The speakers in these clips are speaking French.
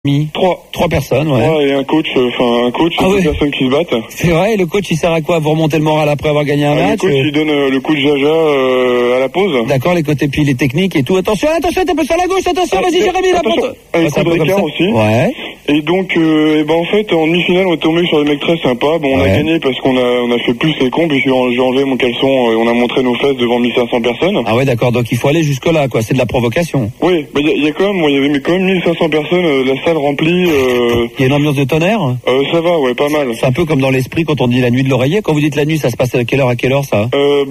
Trois personnes, ouais. Ouais, et un coach, et deux personnes qui se battent. C'est vrai, et le coach il sert à quoi? Vous remonter le moral après avoir gagné un match? Le coach il donne le coup de jaja à la pause. D'accord, les côtés puis les techniques et tout. Attention, t'es peu sur la gauche, attention, vas-y Jérémy, la porte. Un coup d'écart aussi. Ouais. Et donc, en fait, en demi-finale, on est tombé sur des mecs très sympas. Bon, on a gagné parce qu'on a fait plus les cons, puis j'ai enlevé mon caleçon et on a montré nos fesses devant 1500 personnes. Ah ouais, d'accord, donc il faut aller jusque là, quoi. C'est de la provocation. Oui, il y a quand même, il y avait quand même 1500 personnes, la salle remplie. Il y a une ambiance de tonnerre? Ça va, ouais, pas mal. C'est un peu comme dans l'esprit quand on dit la nuit de l'oreiller. Quand vous dites la nuit, ça se passe à quelle heure ça?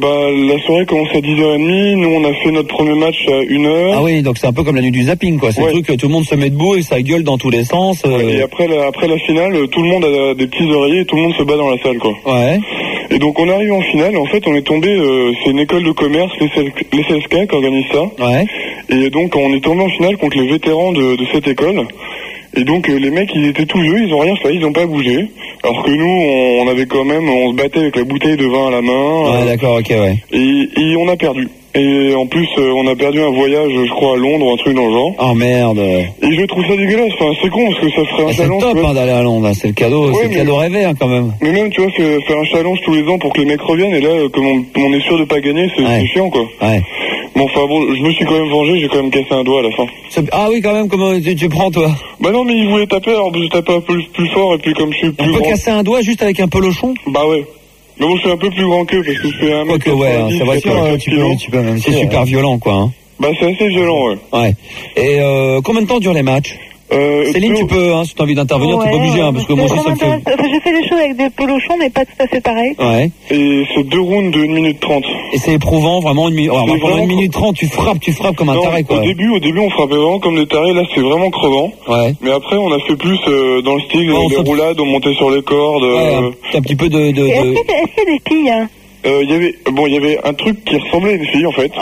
La soirée commence à 10h30. Nous, on a fait notre premier match à 1h. Ah oui, donc c'est un peu comme la nuit du zapping, quoi. C'est le truc que tout le monde se met debout et ça gueule dans tous les sens. Et après la finale, tout le monde a des petits oreillers et tout le monde se bat dans la salle, quoi. Ouais. Et donc, on arrive en finale. En fait, on est tombé, c'est une école de commerce, les CSK, qui organise ça. Ouais. Et donc, on est tombé en finale contre les vétérans de cette école. Et donc les mecs ils étaient tout vieux, ils ont rien fait, ils ont pas bougé. Alors que nous on avait quand même, on se battait avec la bouteille de vin à la main. Ouais d'accord, ok, ouais. Et on a perdu. Et en plus on a perdu un voyage je crois à Londres, un truc dans le genre. Oh merde. Et je trouve ça dégueulasse, enfin c'est con parce que ça ferait un challenge. C'est top d'aller à Londres, c'est le cadeau, c'est le cadeau rêvé quand même. Mais même tu vois faire un challenge tous les ans pour que les mecs reviennent et là comme on est sûr de pas gagner, c'est chiant quoi. Ouais. Bon, je me suis quand même vengé, j'ai quand même cassé un doigt à la fin. Ah oui, quand même, comment tu prends, toi? Bah non, mais il voulait taper, alors je tapais un peu plus fort, et puis comme je suis plus grand... On peut grand... casser un doigt juste avec un pelochon? Bah ouais. Mais bon, je suis un peu plus grand qu'eux, parce que je fais 1m90. Ouais, c'est vrai que tu peux même. C'est super violent, quoi. Hein. Bah c'est assez violent, ouais. Ouais. Et combien de temps durent les matchs? Céline, tu peux, si tu as envie d'intervenir, tu peux obliger, parce que moi aussi ça me fait... J'ai fait des choses avec des pelochons, mais pas tout à fait pareil. Ouais. Et c'est 2 rounds de 1 minute 30. Et c'est éprouvant, vraiment, pendant 1 minute 30, tu frappes comme un taré, quoi. Au début, on frappait vraiment comme des tarés, là c'est vraiment crevant. Ouais. Mais après, on a fait plus dans le style, des roulades, on montait sur les cordes. Un petit peu de... Est-ce qu'il y a des filles, hein? Il y avait un truc qui ressemblait à une fille, en fait.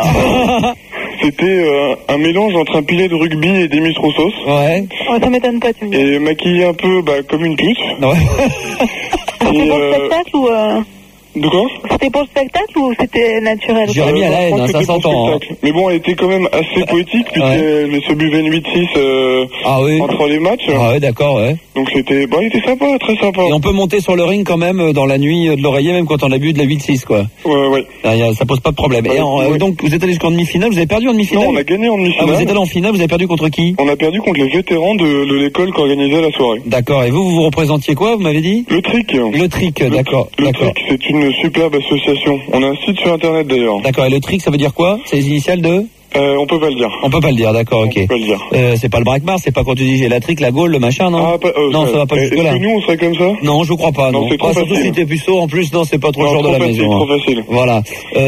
C'était un mélange entre un pilet de rugby et des Roussos. Ouais. Ça m'étonne pas, tu me dis. Et maquillé un peu comme une pute. Ouais. C'était pour le spectacle ou... De quoi? C'était pour le spectacle ou c'était naturel? Jérémy à la haine, ça s'entend. Hein. Mais bon, elle était quand même assez poétique, puisqu'elle se buvait une 8-6 entre les matchs. Ah ouais, d'accord, ouais. Donc c'était sympa, très sympa. Et on peut monter sur le ring quand même dans la nuit de l'oreiller, même quand on a bu de la 8-6, quoi. Ouais. Ça pose pas de problème. Et donc, vous êtes allé jusqu'en demi-finale, vous avez perdu en demi-finale? Non, on a gagné en demi-finale. Ah, vous êtes allé en finale, vous avez perdu contre qui? On a perdu contre les vétérans de l'école qui organisait la soirée. D'accord. Et vous représentiez quoi, vous m'avez dit? Le Trick. Le Trick, d'accord. Le Trick, c'est une superbe association. On a un site sur internet d'ailleurs. D'accord. Et le Trick, ça veut dire quoi? C'est les initiales de? On peut pas le dire. On peut pas le dire, d'accord, ok. On peut pas le dire. C'est pas le Braquemar, c'est pas quand tu dis j'ai la trique, la gaule, le machin, non? Non, ça va pas jusque là. Est-ce que nous on serait comme ça? Non, je crois pas, non. C'est trop surtout si t'es puceau, en plus, non, c'est pas trop le genre de la maison. Trop facile. Voilà.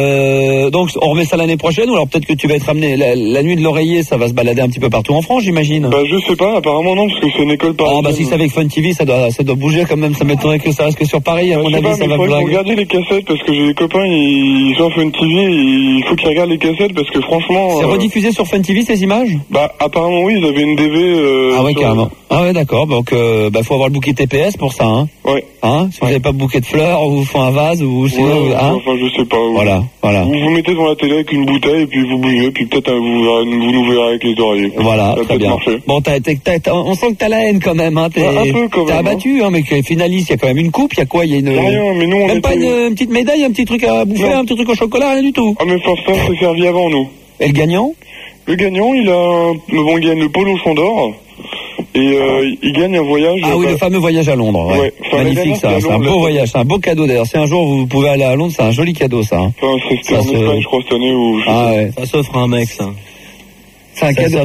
Donc, on remet ça l'année prochaine, ou alors peut-être que tu vas être amené, la nuit de l'oreiller, ça va se balader un petit peu partout en France, j'imagine? Bah, je sais pas, apparemment non, parce que c'est une école parisienne. Ah, bah, si c'est avec Fun TV, ça doit bouger quand même, ça m'étonnerait que ça reste que sur Paris, à mon avis, ça va bouger. Il faut regarder les cassettes, parce que j'ai des copains, ils sont à Fun TV, il faut qu'ils regardent les cassettes, parce que franchement... C'est rediffusé sur Fun TV, ces images? Bah, apparemment oui, ils avaient une DV... Ah ouais, carrément. Ah ouais, d'accord, donc, faut avoir le bouquet TPS pour ça, hein? Ouais. Hein? Si vous n'avez pas de bouquet de fleurs, ou vous faites un vase, ou sinon, enfin, je sais pas. Voilà. Vous mettez devant la télé avec une bouteille, et puis vous bougez, puis peut-être vous nous verrez avec les oreillers. Voilà, très bien. Marcher. Bon, on sent que t'as la haine quand même, hein. Un peu quand même. T'es abattu, hein, mais que finaliste, il y a quand même une coupe, il y a quoi? Il y a une... Rien, mais nous, on même pas une petite médaille, un petit truc à bouffer, un petit truc au chocolat, rien du tout. Ah, mais ça s'est servi avant, nous. Et le gagnant? Le gagnant, il gagne le polochon d'or. Et il gagne un voyage. Ah oui, le fameux voyage à Londres. Ouais. Magnifique, ça. C'est un beau voyage, c'est un beau cadeau d'ailleurs. Si un jour vous pouvez aller à Londres, c'est un joli cadeau, ça. Hein. Enfin, c'était en Espagne, je crois, cette année où. Ça s'offre à un mec, ça. C'est un cadeau.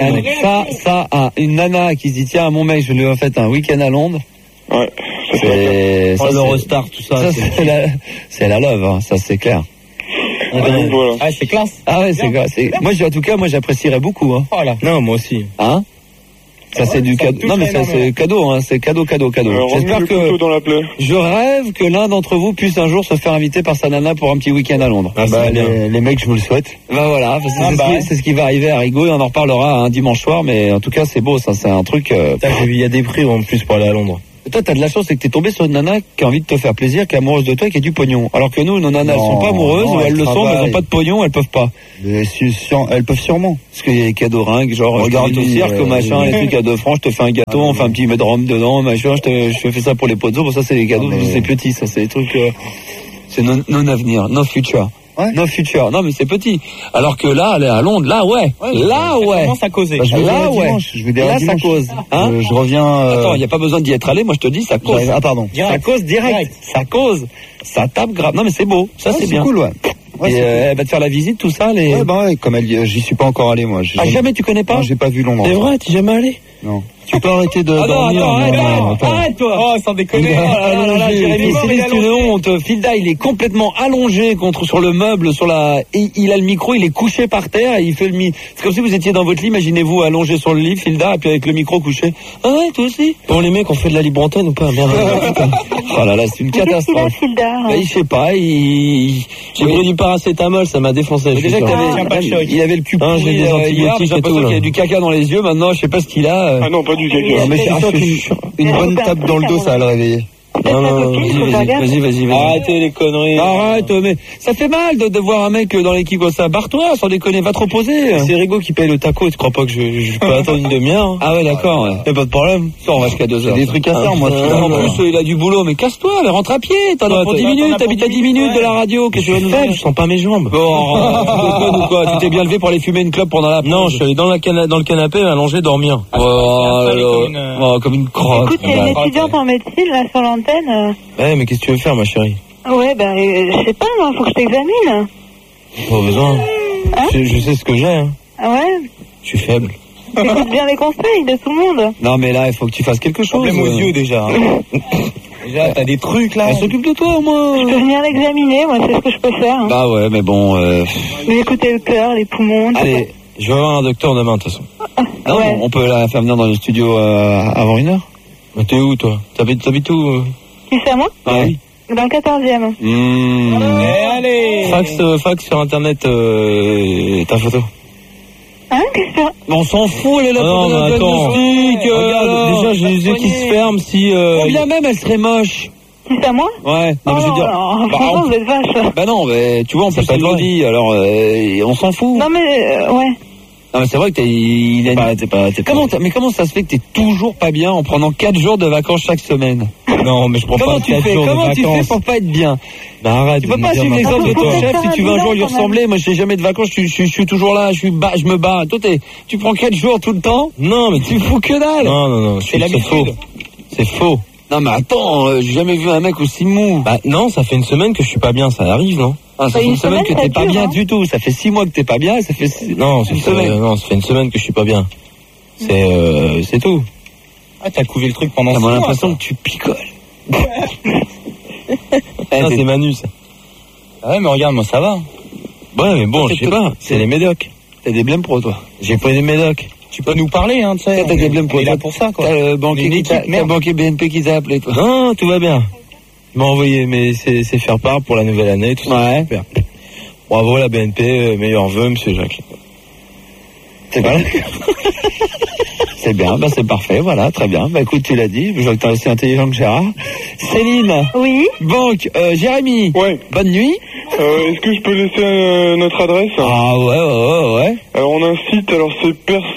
Ça, une nana qui se dit tiens, mon mec, je lui ai fait un week-end à Londres. Ouais. C'est l'Eurostar, tout ça. C'est la love, hein, ça c'est clair. Voilà. Ah, c'est classe. Ah ouais, c'est classe. Moi, en tout cas, j'apprécierais beaucoup. Hein. Voilà. Non, moi aussi. Hein? Ça c'est du cadeau. Non mais ça c'est cadeau, hein. C'est cadeau. J'espère que dans la plaie. Je rêve que l'un d'entre vous puisse un jour se faire inviter par sa nana pour un petit week-end à Londres. Les mecs, je vous le souhaite. Bah voilà, c'est ce qui va arriver à Rigaud et on en reparlera un dimanche soir. Mais en tout cas c'est beau, ça c'est un truc. Il y a des prix en plus pour aller à Londres. Toi, t'as de la chance, c'est que t'es tombé sur une nana qui a envie de te faire plaisir, qui est amoureuse de toi et qui a du pognon. Alors que nous, nos nanas, elles sont pas amoureuses, ou elles le sont, mais elles ont pas de pognon, elles peuvent pas. Mais elles peuvent sûrement. Parce qu'il y a des cadeaux ringues, genre, regarde au cirque, machin, les trucs à 2 francs, je te fais un gâteau, on fait un petit de rhum dedans, machin, je te fais ça pour les potes, pour ça, c'est des cadeaux, c'est petit, ça, c'est des trucs, c'est non avenir, no future. Ouais. No future. Non, mais c'est petit. Alors que là, elle est à Londres. Là, ouais. Là, ouais. Commence à causer. Bah, Là, ouais. Je vais là, ça cause. Hein je reviens. Attends, il n'y a pas besoin d'y être allé. Moi, je te dis, ça cause. Ah, pardon. Ça cause direct. Ça cause. Ça tape grave. Non, mais c'est beau. Ça, c'est bien. Cool, ouais. Et elle va te faire la visite, tout ça. Ouais, bah ouais, comme j'y suis pas encore allé, moi. Jamais tu connais pas? Non, j'ai pas vu Londres. C'est vrai, t'es jamais allé? Non. Tu peux arrêter de dormir. Arrête, toi. Oh, sans déconner. Jérémy, c'est une honte. Filda, il est complètement allongé sur le meuble, et il a le micro, il est couché par terre, et il fait c'est comme si vous étiez dans votre lit, imaginez-vous allongé sur le lit, Filda, et puis avec le micro couché. Ah ouais, toi aussi? Bon, les mecs, on fait de la libre antenne ou pas? Merde. Oh là là, c'est une catastrophe. Qu'est-ce Je sais pas, j'ai pris du paracétamol, ça m'a défoncé. Déjà il avait le cul pourri, j'ai des antibiotiques j'ai et tout. l'impression qu'il a du caca dans les yeux, maintenant, je sais pas ce qu'il a. Ah non, pas du caca. Non, mais une bonne tape dans le dos, ça va le réveiller. Non, vas-y. Arrêtez les conneries. Arrête, mais ça fait mal de voir un mec dans l'équipe comme ça. Barre-toi, sans déconner, va te reposer. C'est Rigo qui paye le taco, tu crois pas que je peux attendre une demi-heure? Ah ouais, d'accord, ouais. Y'a pas de problème. Ça, on va jusqu'à 2 heures. Des trucs à faire, moi. En plus, il a du boulot, mais casse-toi, mais rentre à pied. T'en as pour 10 minutes, t'habites à 10 minutes de la radio. Qu'est-ce que tu vas nous faire? Je sens pas mes jambes. Bon, ou quoi? Tu t'es bien levé pour aller fumer une clope pendant la pause? Non, je suis allé dans le canapé, allongé, dormir. Comme une crotte. Écoute, il y a une étudiante en médecine, là, sur l'antenne. Ouais, mais qu'est-ce que tu veux faire, ma chérie? Ouais, je sais pas, moi, faut que je t'examine. Pas besoin. Hein? Je sais ce que j'ai, hein. Ah ouais? Je suis faible. Écoute bien les conseils de tout le monde. Non, mais là, il faut que tu fasses quelque chose. Problème aux yeux, déjà. Déjà, t'as des trucs, là. Elle s'occupe de toi, au moins. Je peux venir l'examiner, moi, c'est ce que je peux faire. Hein. Bah ouais, mais bon... Mais écoutez le cœur, les poumons... Allez, je vais avoir un docteur demain, de toute façon. Non, ouais. on peut la faire venir dans le studio avant 1 heure. Mais t'es où, toi? T'habites où? Qui c'est à moi? Oui. Dans le 14e. Allez. Fax sur internet ta photo. Hein? Qu'est-ce que On s'en fout, elle est là non, mais attends. Regarde, déjà, j'ai les yeux qui se ferment si... Combien même elle serait moche? Qui c'est à moi? Ouais. Non, mais je veux dire... franchement, vous êtes vache. Bah non, mais tu vois, on peut pas le dire, alors on s'en fout. Non, mais, ouais. Non, mais c'est vrai que comment ça se fait que t'es toujours pas bien en prenant 4 jours de vacances chaque semaine? Non, mais je prends pas 4 jours de vacances. Comment tu fais pour pas être bien? Bah arrête. Tu peux pas suivre l'exemple de ton chef si tu veux un jour lui ressembler. Moi, je n'ai jamais de vacances, je suis toujours là, je me bats. Toi, tu prends 4 jours tout le temps? Non, mais tu fous que dalle. Non, c'est faux. C'est faux. Non, mais attends, j'ai jamais vu un mec aussi mou. Bah non, ça fait 1 semaine que je suis pas bien, ça arrive, non? Ah, ça fait 1 semaine que t'es pas bien du tout. Ça fait 6 mois que t'es pas bien, ça fait non, ça fait 1 semaine que je suis pas bien. C'est tout. Ah, t'as couvé le truc pendant 6 mois. J'ai l'impression que tu picoles. Ça, c'est Manu, ça. Ah ouais, mais regarde, moi, ça va. Ouais, mais bon, je sais pas. C'est les médocs. T'as des blèmes pro, toi. J'ai pris des médocs. Tu peux nous parler, hein, tu sais. T'as des blèmes pro. T'es là pour ça, quoi. T'as le banquier BNP qui t'a appelé, toi. Non, tout va bien. Il m'a envoyé, mais c'est faire part pour la nouvelle année, tout ça. Ouais. Super. Bravo, la BNP, meilleurs vœux, monsieur Jacques. C'est pas C'est bien, bah c'est parfait, voilà, très bien. Bah écoute, tu l'as dit, je vois que t'es aussi intelligent que Gérard. Céline. Oui. Banque, Jérémy. Ouais. Bonne nuit. Est-ce que je peux laisser notre adresse? Ah ouais. Alors on a un site, alors c'est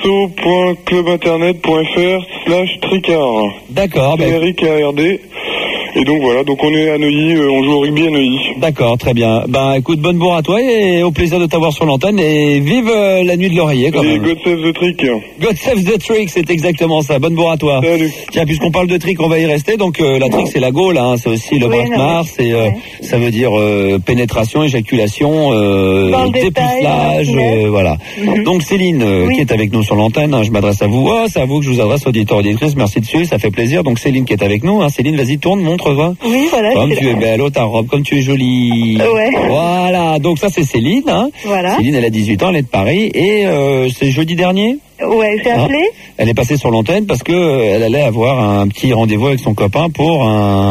perso.clubinternet.fr/tricard. D'accord. TRIKARD. Et donc voilà, donc on est à Neuilly, on joue au rugby à Neuilly. D'accord, très bien. Bah écoute, bonne bourre à toi et au plaisir de t'avoir sur l'antenne et vive la nuit de l'oreiller quand et même. God save the trick. God save the trick, c'est exactement ça. Bonne bourre à toi. Salut. Tiens, puisqu'on parle de trick, on va y rester. Donc la trick, c'est la Gaule, hein. C'est aussi le brasse-marre, c'est ça veut dire pénétration, éjaculation, dépucelage, voilà. Donc Céline, qui est avec nous sur l'antenne, hein, je m'adresse à vous. Oh, c'est à vous que je vous adresse, auditeur, auditrice. Merci dessus, ça fait plaisir. Donc Céline qui est avec nous, hein. Céline, vas-y, tourne, montre-toi. Oui, voilà. Comme tu es belle, oh, ta robe, comme tu es jolie. Ouais. Voilà, donc ça c'est Céline, hein. Voilà. Céline, elle a 18 ans, elle est de Paris et c'est jeudi dernier. Ouais, j'ai appelé. Elle est passée sur l'antenne parce que elle allait avoir un petit rendez-vous avec son copain pour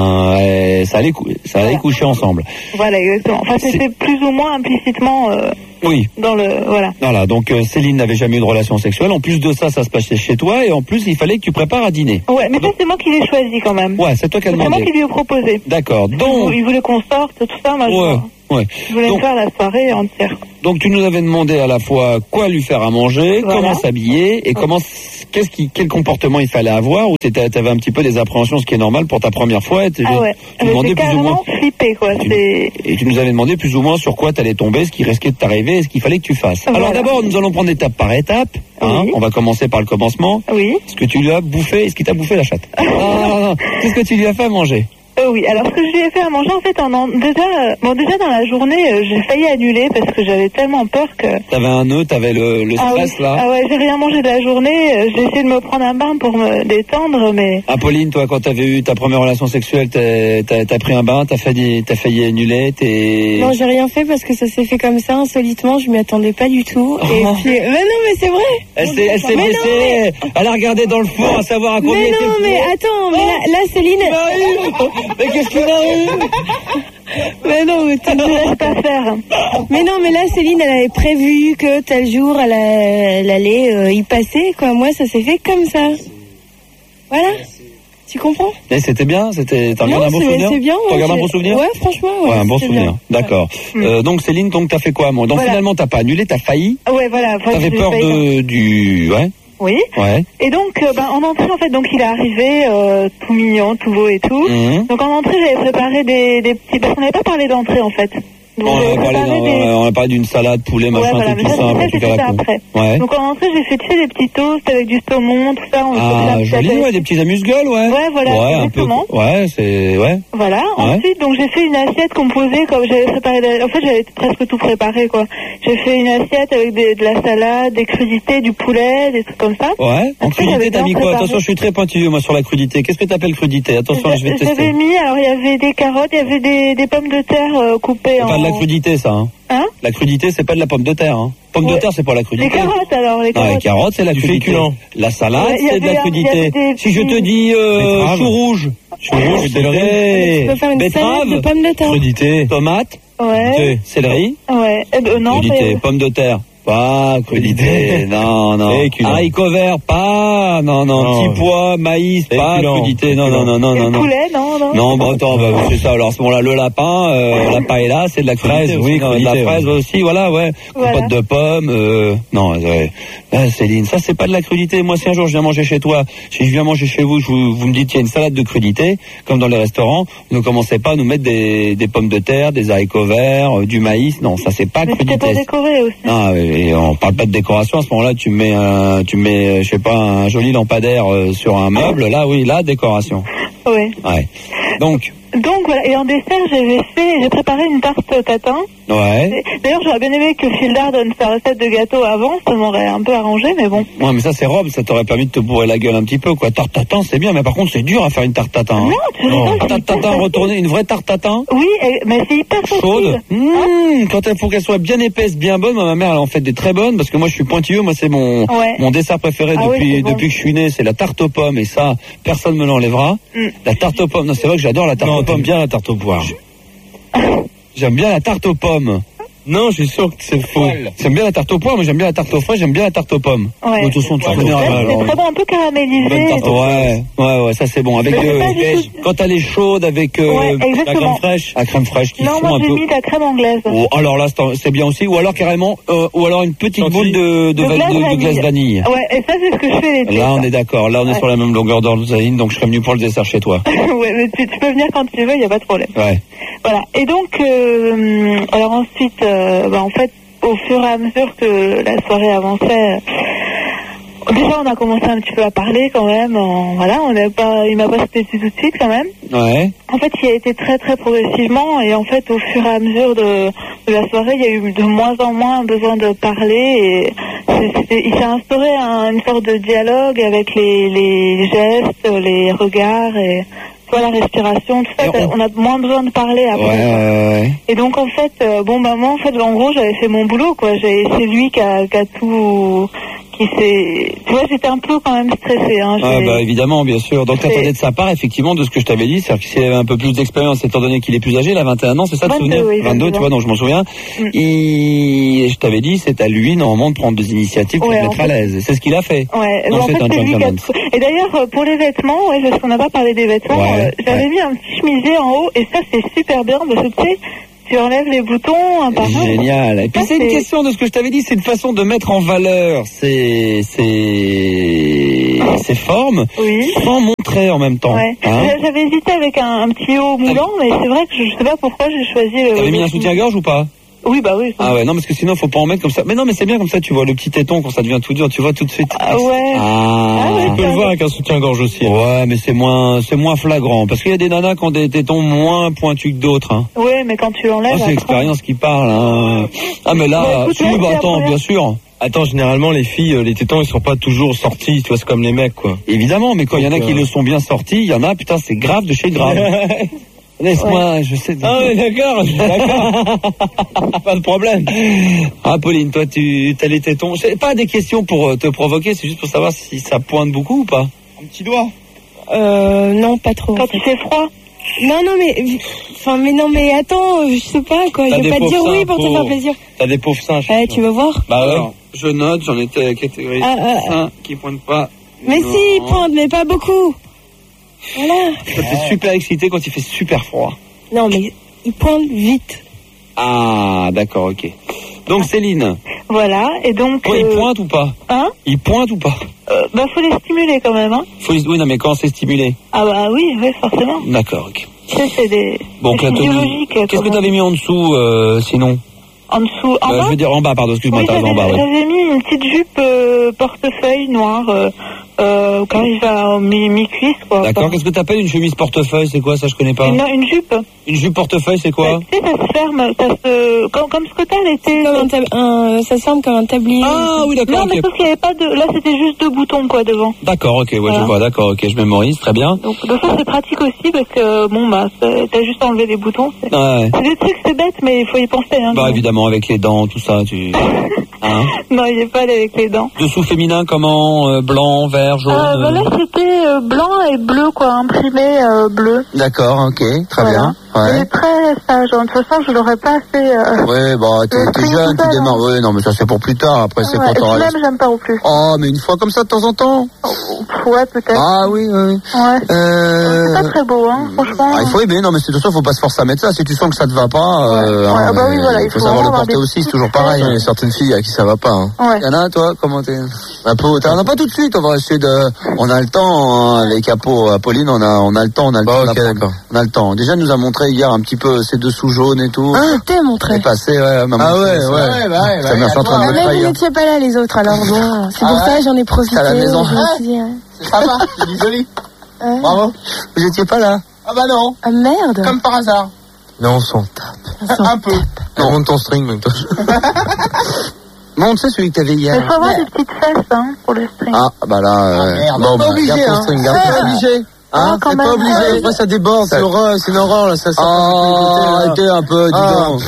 ça allait coucher ensemble. Voilà, exactement. Enfin, c'était plus ou moins implicitement. Oui. Dans le Voilà, donc Céline n'avait jamais eu de relation sexuelle. En plus de ça se passait chez toi et en plus il fallait que tu prépares à dîner. Ouais, mais ça c'est moi qui l'ai choisi quand même. Ouais, c'est toi qui as demandé. C'est moi qui lui ai proposé. D'accord. Donc il voulait qu'on sorte, tout ça. Moi, je voulais faire la soirée entière. Donc tu nous avais demandé à la fois quoi lui faire à manger, comment s'habiller et quel comportement il fallait avoir, ou t'avais un petit peu des appréhensions, ce qui est normal pour ta première fois. J'ai carrément flippé quoi. Et tu nous avais demandé plus ou moins sur quoi t'allais tomber, ce qui risquait de t'arriver et ce qu'il fallait que tu fasses. Voilà. Alors d'abord nous allons prendre étape par étape. Oui. On va commencer par le commencement. Oui. Est-ce que tu lui as bouffé, est-ce qu'il t'a bouffé la chatte? Non. Qu'est-ce que tu lui as fait à manger? Oui, alors ce que je lui ai fait à manger, en fait, déjà dans la journée, j'ai failli annuler parce que j'avais tellement peur que... T'avais un nœud, t'avais le stress là. Ah ouais, j'ai rien mangé de la journée, j'ai essayé de me prendre un bain pour me détendre, mais... Pauline, toi, quand t'avais eu ta première relation sexuelle, t'as pris un bain, t'as failli annuler, Non, j'ai rien fait parce que ça s'est fait comme ça, insolitement, je m'y attendais pas du tout. Et puis... Mais non, mais c'est vrai. Elle s'est blessée, elle a regardé dans le four à savoir à combien... Mais non, mais attends, mais là Céline... Mais qu'est-ce qu'il a eu? Mais non, mais tu ne laisses pas faire. Mais non, mais là, Céline, elle avait prévu que tel jour, elle allait y passer, quoi. Moi, ça s'est fait comme ça. Voilà. Tu comprends? Et c'était bien? T'as regardé un bon souvenir? C'est bien, ouais. T'as regardé un bon souvenir? Ouais, franchement, ouais. Ouais, un bon souvenir. Bien. D'accord. Donc, Céline, t'as fait quoi, moi? Donc, finalement, t'as pas annulé, t'as failli? Ouais, voilà. T'avais peur ouais? Oui. Ouais. Et donc, en entrée, en fait, donc il est arrivé tout mignon, tout beau et tout. Donc en entrée, j'avais préparé des petits... Parce qu'on n'avait pas parlé d'entrée, en fait. Donc, on a parlé d'une salade, poulet, machin, tout ça. Après. Ouais. Donc en entrée, j'ai fait des petits toasts avec du saumon, tout ça. Joli, ouais, des petits amuse-gueules, ouais. Ouais, voilà, ouais, exactement. Ouais. Voilà. Ouais. Ensuite, donc j'ai fait une assiette composée, comme j'avais préparé. En fait, j'avais presque tout préparé, quoi. J'ai fait une assiette avec de la salade, des crudités, du poulet, des trucs comme ça. Ouais. En crudité, t'as mis quoi? Attention, je suis très pointilleux, moi, sur la crudité. Qu'est-ce que t'appelles crudité? Attention, je vais tester. J'avais mis, alors il y avait des carottes, il y avait des pommes de terre coupées en... La crudité, ça, hein? La crudité, c'est pas de la pomme de terre, hein. Pomme de terre, c'est pas la crudité. Les carottes, alors, les carottes. Non, les carottes, c'est la crudité. La salade, c'est de la crudité. Si je te dis chou rouge, c'est le riz. Tu peux faire une salade de pommes de terre. Crudité. Tomate. Ouais. Céleri. Ouais. Non, crudité. Pomme de terre. Pas crudité, non. Haricots verts, pas, non. Petits pois, maïs, pas crudité, non. Poulet, non. Non, bon, attends, c'est ça. Alors, à ce moment-là, le lapin, la paella, c'est de la crudité. Oui, de la fraise aussi, voilà, ouais. Compote de pommes, non, Céline, ça, c'est pas de la crudité. Moi, si un jour je viens manger chez toi, si je viens manger chez vous, vous me dites, il y a une salade de crudité, comme dans les restaurants, ne commencez pas à nous mettre des pommes de terre, des haricots verts, du maïs. Non, ça, c'est pas crudité. C'était pas décoré aussi. Ah, et on parle pas de décoration. À ce moment-là, tu mets, je sais pas, un joli lampadaire sur un meuble. Là, oui, la décoration. Oui. Ouais. Donc voilà, et en dessert, j'ai préparé une tarte tatin. Ouais. D'ailleurs, j'aurais bien aimé que Phildar donne sa recette de gâteau avant, ça m'aurait un peu arrangé, mais bon. Ouais, mais ça c'est Rob, ça t'aurait permis de te bourrer la gueule un petit peu, quoi. Tarte tatin, c'est bien, mais par contre, c'est dur à faire une tarte tatin. Non, tu rigoles. Tarte tatin retournée, une vraie tarte tatin. Oui, mais c'est hyper chaude. Quand il faut qu'elle soit bien épaisse, bien bonne, ma mère elle en fait des très bonnes, parce que moi je suis pointilleux, moi c'est mon dessert préféré depuis que je suis né, c'est la tarte aux pommes, et ça, personne me l'enlèvera. La tarte aux pommes, non, c'est vrai que j'adore la tarte aux pommes. Bien la tarte aux poires. J'aime bien la tarte aux pommes. Non, je suis sûr que c'est faux. J'aime bien la tarte aux poires, mais j'aime bien la tarte aux fraises, j'aime bien la tarte aux pommes. Ouais. De toute façon, tu connais. C'est très bon, un peu caramélisé. Ouais, ça c'est bon. Avec quand elle est chaude, avec la crème fraîche. La crème fraîche qui fond un peu. Non, moi j'ai mis la crème anglaise. Alors là, c'est bien aussi. Ou alors carrément, ou alors une petite boule de glace vanille. Ouais, et ça c'est ce que je fais l'été. Là, on est d'accord. Là, on est sur la même longueur d'onde, Zaline, donc je serais venu pour le dessert chez toi. Ouais, mais tu peux venir quand tu veux, il y a pas de problème. Ouais. Voilà. Et donc, alors ensuite, en fait, au fur et à mesure que la soirée avançait, déjà on a commencé un petit peu à parler quand même. Il m'a pas sauté dessus tout de suite quand même. Ouais. En fait, il a été très très progressivement et en fait, au fur et à mesure de la soirée, il y a eu de moins en moins besoin de parler et il s'est instauré une sorte de dialogue avec les gestes, les regards et la respiration, tout ça, on a moins besoin de parler après. Ouais. Et donc en fait, moi en gros j'avais fait mon boulot, quoi. C'est lui qui a tout, qui s'est... Tu vois, j'étais un peu quand même stressée. Hein, ah bah évidemment, bien sûr. Donc t'attendais de sa part, effectivement, de ce que je t'avais dit, c'est-à-dire qu'il avait un peu plus d'expérience, étant donné qu'il est plus âgé, il a 21 ans, c'est ça, 22, te souvenir oui, 22, tu vois, donc je m'en souviens. Je t'avais dit, c'est à lui, normalement, de prendre des initiatives pour te mettre à l'aise. C'est ce qu'il a fait. Ouais, donc c'est un gentleman. Et d'ailleurs, pour les vêtements, parce qu'on n'a pas parlé des vêtements, j'avais mis un petit chemisier en haut, et ça, c'est super bien, parce que tu sais, tu enlèves les boutons un par un. Génial. Et puis c'est une question de ce que je t'avais dit, c'est une façon de mettre en valeur ces formes, sans montrer en même temps. Ouais. Hein, j'avais hésité avec un petit haut moulant, mais c'est vrai que je sais pas pourquoi j'ai choisi le... T'avais mis un soutien-gorge ou pas? Oui, bah oui. Ah ouais, non, parce que sinon, faut pas en mettre comme ça. Mais non, mais c'est bien comme ça, tu vois, le petit téton, quand ça devient tout dur, tu vois tout de suite. Ah ouais. Tu peux le voir avec un soutien-gorge aussi. Ouais, mais c'est moins flagrant. Parce qu'il y a des nanas qui ont des tétons moins pointus que d'autres, hein. Ouais, mais quand tu l'enlèves. C'est l'expérience qui parle, hein. Ah, mais là, attends, bien sûr. Attends, généralement, les filles, les tétons, ils sont pas toujours sortis, tu vois, c'est comme les mecs, quoi. Évidemment, mais quand il y en a qui le sont bien sortis, il y en a, putain, c'est grave de chez grave. Laisse-moi, je sais. Ah ouais, d'accord, je suis d'accord. Pas de problème. Ah, Pauline, toi, t'as les tétons. C'est pas des questions pour te provoquer, c'est juste pour savoir si ça pointe beaucoup ou pas. Un petit doigt. Non, pas trop. Quand il fait froid. Non, mais attends, je sais pas, quoi. Je vais pas te dire oui pour te faire plaisir. T'as des pauvres seins. Tu veux voir? Bah ouais. Alors, je note, j'en étais à la catégorie seins qui pointent pas. Mais si, ils pointent, mais pas beaucoup. Voilà. Ça fait super excité quand il fait super froid. Non, mais ils pointent vite. Ah, d'accord, ok. Donc Céline. Voilà, et donc... il pointe ou pas? Hein? Il pointe ou pas? Bah, faut les stimuler quand même, hein. Oui, non, mais quand c'est stimulé? Ah bah oui, forcément. D'accord, ok. C'est des... Bon, qu'est-ce que t'avais mis en dessous, sinon? En dessous, en bas? Je veux dire en bas, pardon, excuse-moi, t'arrives en bas, J'avais mis une petite jupe portefeuille noire, quand il va mi-cuisse, quoi. D'accord, qu'est-ce que t'appelles une chemise portefeuille? C'est quoi, ça, je connais pas? Une jupe. Une jupe portefeuille, c'est quoi? Tu sais, ça se ferme, comme ce que t'as l'été. Ça se ferme comme un tablier. Ah oui, d'accord. Non, mais sauf qu'il n'y avait pas de... Là, c'était juste 2 boutons, quoi, devant. D'accord, ok, ouais, je vois, d'accord, ok, je mémorise, très bien. Donc ça, c'est pratique aussi, parce que, t'as juste enlevé les boutons. C'est des trucs, c'est bête, mais il faut y penser, hein. Bah, évidemment, avec les dents, tout ça, hein? Non, il n'est pas allé avec les dents. Dessous féminin, comment? Blanc, vert, jaune? Bah là, c'était blanc et bleu, quoi, imprimé bleu. D'accord, ok, très bien. Ouais. Il est très sage. De toute façon, je l'aurais pas assez. Ouais, bah, t'es jeune, tu démarres. Hein. Ouais, non, mais ça, c'est pour plus tard. Après, c'est quand t'auras. Même, j'aime pas non plus. Oh, mais une fois comme ça, de temps en temps. Ouais, peut-être. Ah, oui. Ouais. C'est pas très beau, hein, franchement. Ah, il faut aimer, non, mais de toute façon, faut pas se forcer à mettre ça. Si tu sens que ça te va pas, bah oui, voilà, il faut savoir le porter aussi, c'est toujours pareil. Il y a certaines filles à qui ça va pas, hein. Ouais. Y'en a, toi, comment t'es? On n'a pas tout de suite, on va essayer on a le temps, hein, avec Apolline, on a le temps, ok, d'accord. On a le temps. Déjà, elle nous a montré hier un petit peu ses dessous jaunes et tout. Ah, t'es montré. C'est passé, maman. Ah ouais. Ça m'a fait en train de me mais trahir. vous n'étiez pas là, les autres, alors bon. C'est pour ça, j'en ai profité. À la maison. C'est sympa, c'est du joli. Bravo. Vous étiez pas là? Ah bah non. Ah merde. Comme par hasard. Non, on s'en tape. Un peu. Non, monte ton string, même toi. Bon, tu sais celui que t'avais hier. Il faut avoir des petites fesses, hein, pour le string. Ah, bah là, merde. bon, Pas obligé, garde ton hein. string, garde ton string. Obligé. Hein, quand c'est même. pas obligé. Après, ça déborde, c'est une horreur, là, ça. Arrêtez un peu, dis donc.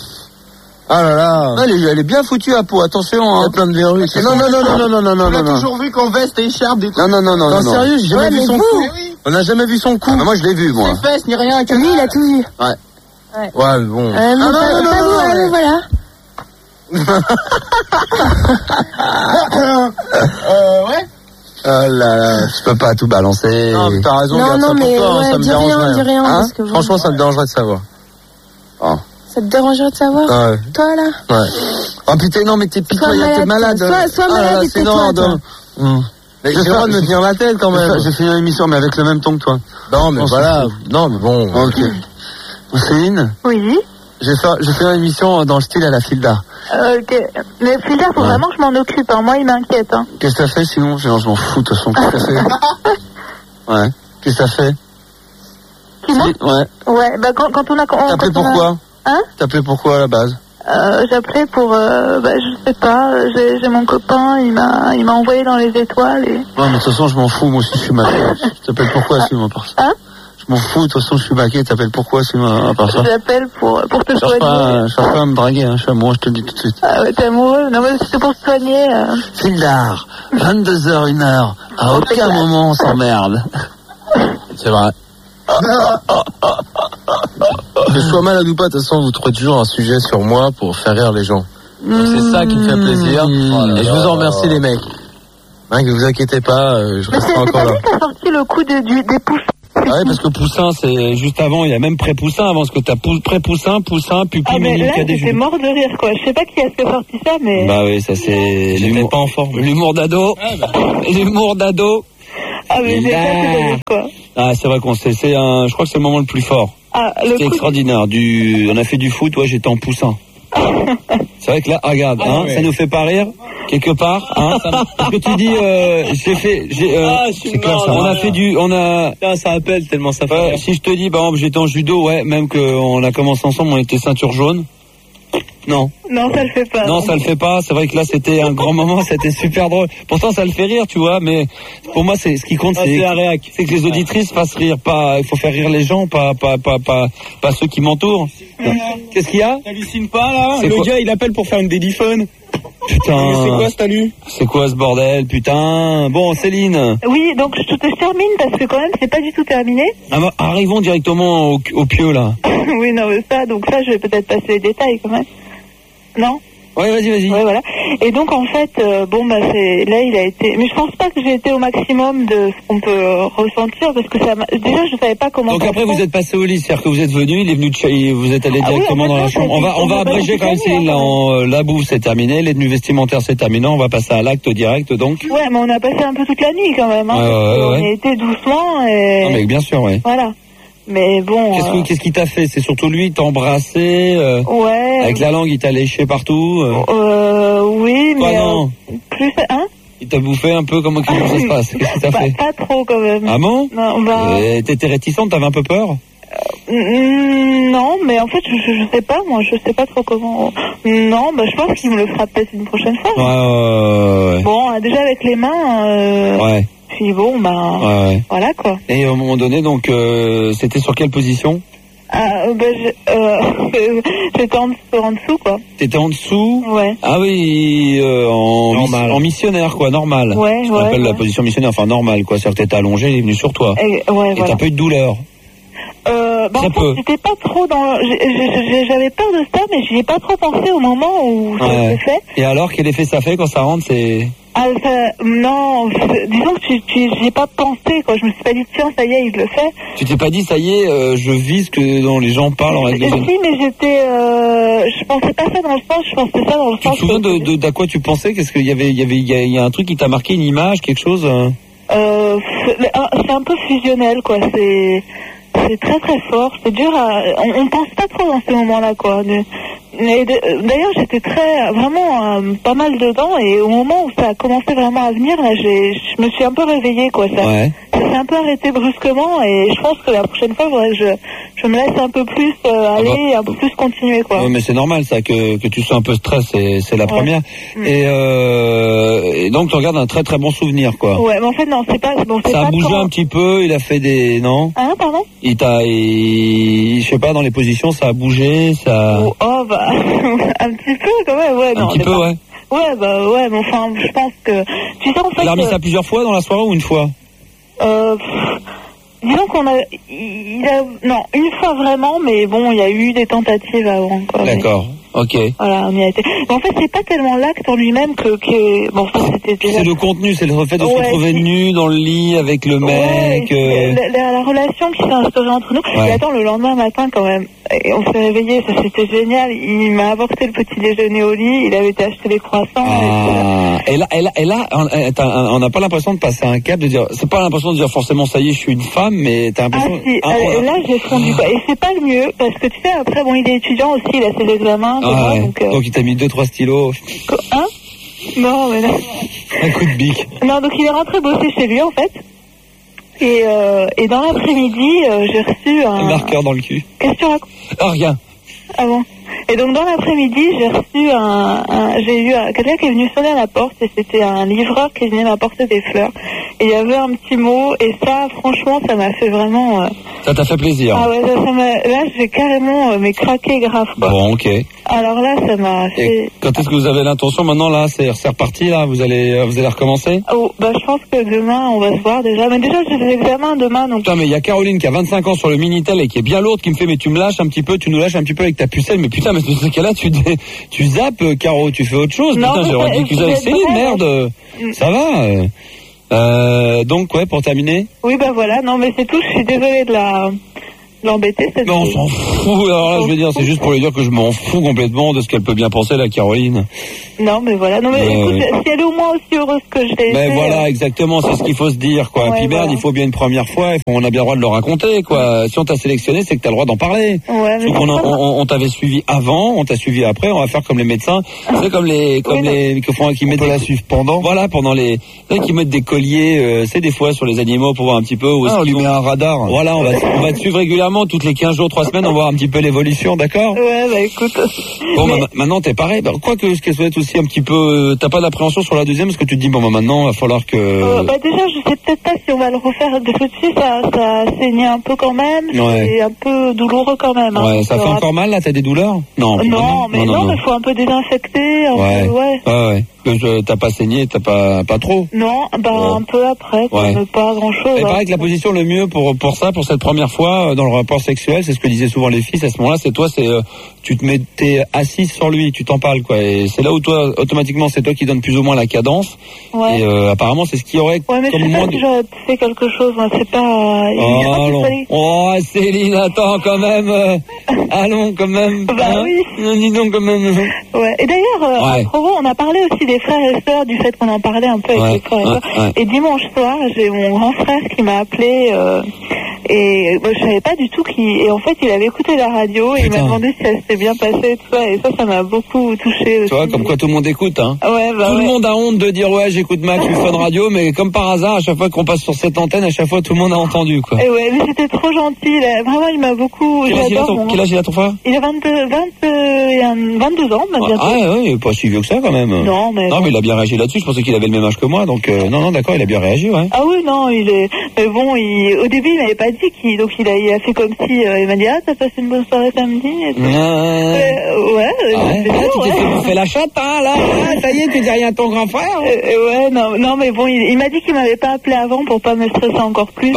Ah là là. Elle est bien foutue à peau, attention, hein. Il y a plein de verrues. Non. On l'a toujours vu qu'en veste et écharpe des coups. Non. Sérieux, j'ai jamais vu son cou. On n'a jamais vu son cou. Moi, je l'ai vu, moi. Ni fesses, ni rien. Lui, il a tout vu. Ouais, bon. Non, voilà. Ouais. Oh là là, je peux pas tout balancer. Non, mais t'as raison, garde ça pour toi, ça me dérangerait. Dis rien, parce que franchement, ça me dérangerait de savoir. Oh. Ça te dérangerait de savoir? Ouais. Toi, là? Ouais. Oh putain, non, mais t'es pitoyable, t'es malade. Sois malade et c'est non, mais j'ai le droit de me tenir la tête quand même. J'ai fait une émission, mais avec le même ton que toi. Non, mais voilà. Non, mais bon. Ok. Céline? Oui. J'ai fait une émission dans le style à la Filda. Ok. Mais Filda, faut vraiment que je m'en occupe, hein. Moi, il m'inquiète, hein. Qu'est-ce que t'as fait sinon? Je m'en fous, de toute façon. Qu'est-ce que t'as fait? Ouais. Qu'est-ce que t'as fait? Qui, moi? Ouais. Ouais, bah, quand on a... T'as appelé pourquoi? Hein? T'as appelé pourquoi à la base? J'appelais pour, je sais pas, j'ai mon copain, il m'a envoyé dans les étoiles et... Ouais, mais de toute façon, je m'en fous, moi aussi, je suis malade. Je t'appelle pourquoi, sinon, par ça? Hein? Je m'en fous, de toute façon, je suis baqué, t'appelles pourquoi, sinon, à part ça? J'appelle pour te Cherche soigner. pas à me draguer, hein, je suis amoureux, je te le dis tout de suite. Ah ouais, t'es amoureux? Non, mais c'est pour te soigner. Fildar, 22h, 1h, à aucun moment on s'emmerde. C'est vrai. Que je sois malade ou pas, de toute façon, vous trouvez toujours un sujet sur moi pour faire rire les gens. Donc c'est ça qui me fait plaisir. Et je vous en remercie, les mecs. Hein, que vous inquiétez pas, je resterai encore là. T'as sorti le coup des poussins. Ah ouais, parce que poussin, c'est juste avant, il y a même pré-poussin avant, parce que t'as pré-poussin, poussin, pupille, Ah, mais là, cadet, j'étais mort de rire, quoi. Je sais pas qui a sorti ça, mais... Bah oui, ça c'est l'humour, pas en forme. L'humour d'ado. L'humour d'ado. Ah, mais j'ai pas fait de rire, quoi. Ah, c'est vrai je crois que c'est le moment le plus fort. Ah, C'était extraordinaire. On a fait du foot, ouais, j'étais en poussin. C'est vrai que là, regarde, ça nous fait pas rire, quelque part, hein. Parce que tu dis, c'est clair, ça. Ça appelle tellement ça fait. Si je te dis, par exemple, j'étais en judo, ouais, même qu'on a commencé ensemble, on était ceinture jaune. Non. Non, ça le fait pas. Non, ça le fait pas. C'est vrai que là, c'était un grand moment, c'était super drôle. Pourtant, ça le fait rire, tu vois, mais pour moi, ce qui compte, c'est la réac. C'est que les auditrices fassent rire, il faut faire rire les gens, pas ceux qui m'entourent. Qu'est-ce qu'il y a? T'hallucines pas, là? C'est quoi? Gars, il appelle pour faire une dédiphone. Putain. C'est quoi, cet alu? C'est quoi ce bordel, putain? Bon, Céline. Oui, donc je termine parce que quand même, c'est pas du tout terminé. Arrivons directement au pieu, là. Oui, non, mais ça, je vais peut-être passer les détails quand même. Non? Ouais, vas-y. Ouais, voilà. Et donc, en fait, là, il a été... Mais je pense pas que j'ai été au maximum de ce qu'on peut ressentir, parce que déjà, je savais pas comment... Donc après, vous êtes passé au lit, c'est-à-dire que vous êtes venu, il est venu vous êtes allé directement dans la chambre. On va abréger quand même, Céline, là, la bouffe, c'est terminé, les tenues vestimentaires, c'est terminé, on va passer à l'acte direct, donc. Ouais, mais on a passé un peu toute la nuit, quand même, hein. On a été doucement, et... Non, mais bien sûr, ouais. Voilà. Mais bon... Qu'est-ce qu'il t'a fait? C'est surtout lui, il t'a embrassé, ouais. Avec la langue, il t'a léché partout, oui, quoi, mais... non? Plus... Hein? Il t'a bouffé un peu, comment ça se passe? Qu'est-ce qu'il t'a fait? Pas trop, quand même. Ah bon? Non, t'étais réticente, t'avais un peu peur? Non, mais en fait, je sais pas, moi, je sais pas trop comment... Non, je pense qu'il me le fera peut-être une prochaine fois. Ouais. Bon, déjà avec les mains... Ouais. Puis bon, ouais. Voilà, quoi. Et au moment donné, donc, c'était sur quelle position? J'étais en dessous, quoi. T'étais en dessous? Ouais. Ah oui, en missionnaire, quoi, normal. Ouais, je rappelle la position missionnaire, enfin normal, quoi. C'est-à-dire que t'étais allongé, il est venu sur toi. Et t'as pas eu de douleur? En fait, j'étais pas trop j'avais peur de ça, mais j'y ai pas trop pensé au moment où ça s'est fait. Et alors, quel effet ça fait quand ça rentre, non, disons que j'y ai pas pensé, quoi. Je me suis pas dit, tiens, ça y est, il le fait. Tu t'es pas dit, ça y est, je vis ce que dont les gens parlent en règle générale? Si, mais je pensais pas ça dans le sens, je pensais ça dans le sens... Tu te souviens d'à quoi tu pensais? Qu'est-ce qu'il y a un truc qui t'a marqué, une image, quelque chose? C'est un peu fusionnel, quoi. C'est très très fort, c'est dur on pense pas trop dans ces moments-là, quoi. Mais d'ailleurs, j'étais vraiment pas mal dedans, et au moment où ça a commencé vraiment à venir, là, je me suis un peu réveillée, quoi. Ça s'est un peu arrêté brusquement, et je pense que la prochaine fois, il faudrait que je me laisse un peu plus aller, un peu plus continuer, quoi. Ouais, mais c'est normal, ça, que tu sois un peu stress, c'est la première. Et donc, tu regardes un très très bon souvenir, quoi. Ouais, mais en fait, non, c'est pas... Bon, ça a bougé un petit peu, il a fait des... Non? Hein, pardon? Je sais pas, dans les positions, ça a bougé, ça... un petit peu, quand même, ouais. Un petit peu, ouais. Ouais, mais enfin, je pense que... Tu sais, en fait... Il a remis ça plusieurs fois dans la soirée ou une fois? Disons qu'on a... Non, une fois vraiment, mais bon, il y a eu des tentatives avant, quoi. D'accord. Ok. Voilà, on y a été. Mais en fait, c'est pas tellement l'acte en lui-même que bon, ça c'était déjà... C'est le contenu, c'est le fait de se retrouver nu dans le lit avec le mec. La relation qui s'est instaurée entre nous. Et attends, le lendemain matin, quand même, on s'est réveillés, ça c'était génial. Il m'a apporté le petit déjeuner au lit, il avait été acheter les croissants. Et là, on n'a pas l'impression de passer un cap, de dire, c'est pas l'impression de dire forcément ça y est, je suis une femme, mais t'as l'impression... Là, j'ai fondu, quoi. Et c'est pas le mieux, parce que tu sais, après, bon, il est étudiant aussi, il a ses examens. Donc il t'a mis 2-3 stylos. Hein? Non, mais non. Un coup de bic. Non, donc il est rentré bosser chez lui, en fait. Et dans l'après-midi, j'ai reçu un... marqueur dans le cul. Qu'est-ce que tu racontes? Rien. Ah bon? Et donc dans l'après-midi, j'ai eu quelqu'un qui est venu sonner à la porte et c'était un livreur qui venait m'apporter des fleurs. Et il y avait un petit mot et ça, franchement, ça m'a fait vraiment... Ça t'a fait plaisir. Ah ouais, là, j'ai carrément craqué grave, quoi. Bon, ok. Alors là, ça m'a fait... Et quand est-ce que vous avez l'intention maintenant, là, c'est reparti, là, vous allez recommencer? Oh, bah, je pense que demain, on va se voir déjà. Mais déjà, j'ai des examens demain, donc... Putain, mais il y a Caroline qui a 25 ans sur le Minitel et qui est bien lourde, qui me fait, mais tu me lâches un petit peu, tu nous lâches un petit peu avec ta pucelle, mais putain, mais dans ce cas-là, tu zappes, Caro, tu fais autre chose. Non, putain, j'ai rediscuté avec Céline, merde. Ça va, donc, ouais, pour terminer. Oui, bah voilà, non, mais c'est tout, je suis désolée de l'embêter. Mais on s'en fout, alors là, je veux dire, c'est juste pour lui dire que je m'en fous complètement de ce qu'elle peut bien penser, la Caroline. Non, mais voilà, non, mais écoute, si elle est au moins aussi heureuse que je l'ai été... Mais voilà, exactement, c'est ce qu'il faut se dire, quoi. Ouais, puis merde, voilà. il faut bien une première fois, on a bien le droit de le raconter, quoi. Si on t'a sélectionné, c'est que t'as le droit d'en parler. Ouais, mais on t'avait suivi avant, on t'a suivi après, on va faire comme les médecins, c'est comme les qui mettent la suivre pendant. Voilà, pendant qui mettent des colliers, c'est des fois sur les animaux pour voir un petit peu où on lui met un radar. Voilà, on va te suivre régulièrement toutes les 15 jours, 3 semaines, on va voir un petit peu l'évolution, d'accord? Ouais, bah écoute. Bon, maintenant t'es pareil. Quoique ce qu'elle souhaite aussi un petit peu, t'as pas d'appréhension sur la deuxième, parce que tu te dis bon, maintenant il va falloir que. Bah déjà, je sais peut-être pas si on va le refaire. Parce que tu sais, ça saignait un peu quand même. Ouais. C'est un peu douloureux quand même. Hein. Ouais, ça fait encore mal là, t'as des douleurs? Non, mais il faut un peu désinfecter. Ouais. T'as pas saigné, t'as pas trop? Non, un peu après, ouais. Mais pas grand-chose. Il paraît que la position le mieux pour cette première fois dans le rapport sexuel, c'est ce que disaient souvent les filles à ce moment-là, c'est toi, tu te mettais assise sur lui, tu t'en parles, quoi. Et c'est là où toi, automatiquement, c'est toi qui donne plus ou moins la cadence. Ouais. Et apparemment, c'est ce qui aurait. Ouais, mais je sais pas si j'aurais fait quelque chose, moi, c'est pas. Oh, Céline, attends, quand même. Allons, quand même. Bah oui. Dis donc, quand même. Ouais. Et d'ailleurs, à propos, on a parlé aussi des frères et sœurs, du fait qu'on en parlait un peu avec les frères et sœurs. Ouais. Et dimanche soir, j'ai mon grand frère qui m'a appelé. Et je savais pas du tout et en fait il avait écouté la radio et il m'a demandé si ça s'était bien passé et tout ça, et ça m'a beaucoup touché aussi. Tu vois, comme quoi tout le monde écoute, hein. Ouais, tout le monde a honte de dire ouais, j'écoute Max ou Fun Radio, mais comme par hasard, à chaque fois qu'on passe sur cette antenne, à chaque fois tout le monde a entendu, quoi. Et ouais, mais c'était trop gentil, vraiment il m'a beaucoup... Quel âge il a ton frère? Il a 22 ans, bientôt. Ah ouais, il est pas si vieux que ça quand même. Non, mais il a bien réagi là-dessus, je pensais qu'il avait le même âge que moi, donc non, d'accord, il a bien réagi, ouais. Ah oui, non, mais bon, au début il m'avait pas dit donc il a fait comme si il m'a dit t'as passé une bonne soirée samedi et tout. Tu t'es fait bouffer la chatte, hein, là, ça y est, tu dis rien à ton grand frère. Non, mais bon, il m'a dit qu'il m'avait pas appelé avant pour pas me stresser encore plus.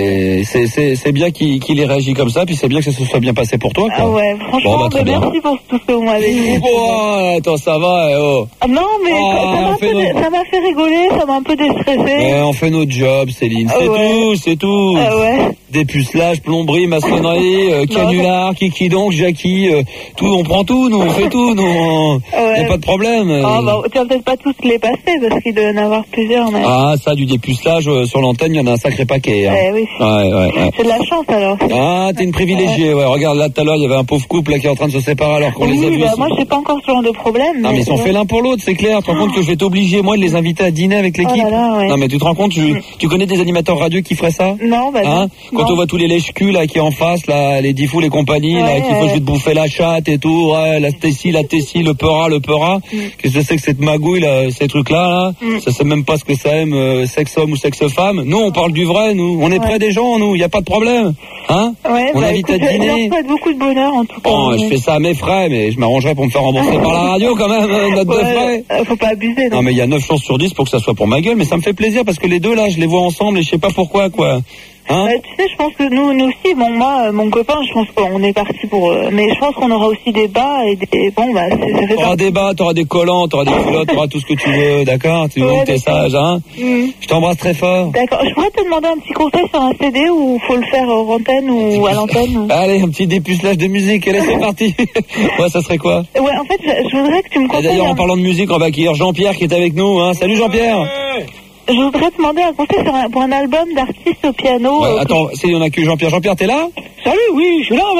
C'est bien qu'il ait réagi comme ça, puis c'est bien que ça se soit bien passé pour toi, quoi. Ah ouais, franchement, merci pour tout ce que vous m'avez dit. Oh, attends, ça va, Non, mais ça m'a fait rigoler, ça m'a un peu déstressé. On fait notre job, Céline, c'est tout. Dépucelage, plomberie, maçonnerie, canular, kiki donc, Jackie, tout, on prend tout, nous, on fait tout, nous, y a pas de problème. Tu vas peut-être pas tous les passer, parce qu'il doit y en avoir plusieurs, mais... Ah, ça, du dépucelage sur l'antenne, il y en a un sacré paquet, hein. Oui. Ouais. C'est de la chance, alors. Ah, t'es une privilégiée, ouais. Regarde, là, tout à l'heure, il y avait un pauvre couple, là, qui est en train de se séparer, alors qu'on les a vus. Moi, j'ai pas encore ce genre de problème. Non, mais ils sont faits l'un pour l'autre, c'est clair. Tu te rends compte que je vais t'obliger, moi, de les inviter à dîner avec l'équipe? Non, mais tu te rends compte, tu connais des animateurs radio qui feraient ça? Non, quand on voit tous les lèche-culs, là, qui en face, là, les diffous, les compagnies, là, qui faut, je vais te bouffer la chatte et tout, la tessie, le peura. Qu'est-ce que c'est que cette magouille, là, ces trucs-là, là? Ça sait même pas ce que ça aime, sexe-homme ou sexe-femme. Nous, on parle du vrai, nous. On est près des gens, nous. Y a pas de problème. Hein? On invite à dîner. Je souhaite beaucoup de bonheur, en tout cas. Bon, je fais ça à mes frais, mais je m'arrangerai pour me faire rembourser par la radio, quand même, note de frais. Faut pas abuser, non, mais il y a 9 chances sur 10 pour que ça soit pour ma gueule, mais ça me fait plaisir parce que les deux, là, je les vois ensemble et je sais pas pourquoi, quoi. Hein? Tu sais, je pense que nous aussi, moi, mon copain, je pense qu'on est parti pour... mais je pense qu'on aura aussi des bas et des... Bon, ça fait t'auras des bas, t'auras des collants, t'auras des culottes, t'auras tout ce que tu veux, d'accord? Tu veux que t'es sage, hein? Je t'embrasse très fort. D'accord. Je pourrais te demander un petit conseil sur un CD ou faut le faire hors antenne ou à l'antenne? Allez, un petit dépucelage de musique, allez, c'est parti. Ouais, ça serait quoi? Ouais, en fait, je voudrais que tu me conseilles... D'ailleurs, en parlant de musique, on va accueillir Jean-Pierre qui est avec nous, hein. Salut Jean-Pierre! Je voudrais te demander un conseil pour un album d'artiste au piano. Attends, on a que Jean-Pierre. Jean-Pierre, t'es là? Salut, oui, je suis là,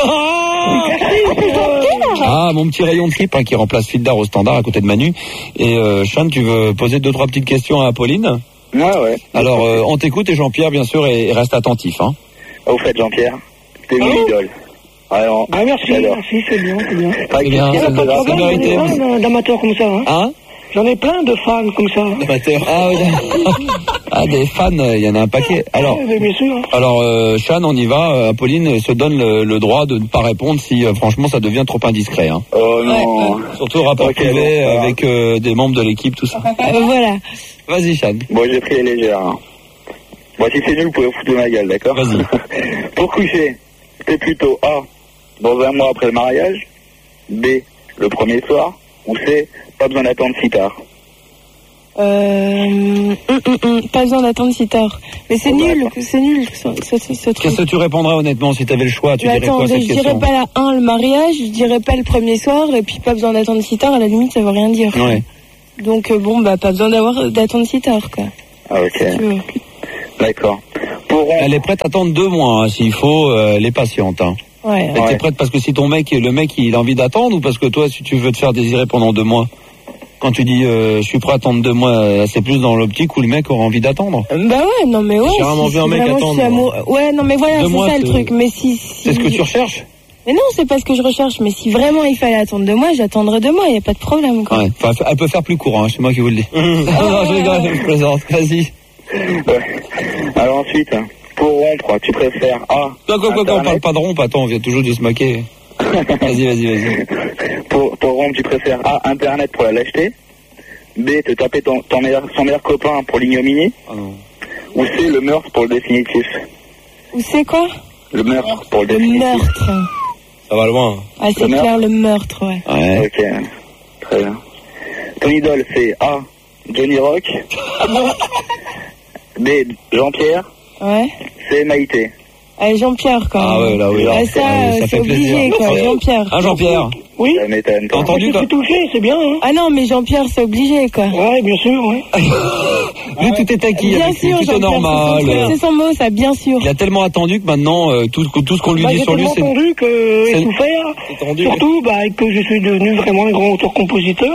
Max. Ah, mon petit rayon de trip, qui remplace Fildar au standard à côté de Manu. Et Sean, tu veux poser 2-3 petites questions à Apolline? Ah ouais. Alors, on t'écoute et Jean-Pierre, bien sûr, et reste attentif, hein. Au fait, Jean-Pierre, t'es mon idole. Alors, merci, c'est bien. C'est bien, c'est mérité. D'amateurs comme ça, hein. J'en ai plein de fans comme ça. D'amateurs. Des fans, il y en a un paquet. Alors, bien sûr. Alors, Chan, on y va. Apolline se donne le droit de ne pas répondre si, franchement, ça devient trop indiscret. Hein. Oh non. Surtout rapport privé avec des membres de l'équipe, tout ça. Voilà. Vas-y, Chan. Bon, j'ai pris les légères. Hein. Bon, si c'est nul, vous pouvez vous foutre de ma gueule, d'accord? Vas-y. Pour coucher, c'est plutôt A, dans un mois après le mariage, B, le premier soir, ou C, pas besoin d'attendre si tard. Pas besoin d'attendre si tard. Mais c'est nul, ce truc. Qu'est-ce que tu répondrais honnêtement si tu avais le choix? Tu dirais quoi, cette question? Je dirais pas la 1, le mariage, je dirais pas le premier soir, et puis pas besoin d'attendre si tard, à la limite, ça veut rien dire. Ouais. Donc pas besoin d'attendre si tard, quoi. Ah, ok. Si tu veux. D'accord. Elle est prête à attendre 2 mois, hein, s'il faut, elle est patiente. Hein. Ouais. Elle est prête parce que si le mec, il a envie d'attendre, ou parce que toi, si tu veux te faire désirer pendant 2 mois? Quand tu dis je suis prêt à attendre 2 mois, c'est plus dans l'optique où le mec aura envie d'attendre. Bah ouais, non mais ouais. J'ai vraiment vu un mec attendre. Ouais, non mais voilà, c'est ça le truc. Mais si... C'est ce que tu recherches? Mais non, c'est pas ce que je recherche. Mais si vraiment il fallait attendre 2 mois, j'attendrai 2 mois, y a pas de problème, quoi. Ouais. Enfin, elle peut faire plus court, hein, c'est moi qui vous le dis. Non, je rigole, je plaisante. Vas-y. Alors ensuite, pour rompre, tu préfères A. Quoi, on parle pas de rompre, attends, on vient toujours de se maquer. Vas-y. Pour rompre, tu préfères A, Internet pour la lâcheté, B, te taper son meilleur copain pour l'ignominie, ou C, le meurtre pour le définitif. Ou c'est quoi? Le meurtre pour le définitif. Le meurtre. Ça va loin. Ah, c'est clair, le meurtre, ouais. Ok, très bien. Ton idole, c'est A, Johnny Rock, B, Jean-Pierre, ouais. C, Maïté. Allez, Jean-Pierre, quand même. Ah ouais, là, oui. Ça fait obligé, plaisir. quoi. Jean-Pierre. Ah, Jean-Pierre. Oui. Ça m'étonne. T'as entendu, toi? Touché, c'est bien, hein. Ah non, mais Jean-Pierre, c'est obligé, quoi. Ouais, bien sûr, ouais. Lui, tout est acquis. Bien sûr, tout est normal. C'est son mot, ça, bien sûr. Il a tellement attendu que maintenant, tout ce qu'on lui dit sur lui, c'est... J'ai tellement entendu qu'il souffert. Surtout, que je suis devenu vraiment un grand auteur-compositeur.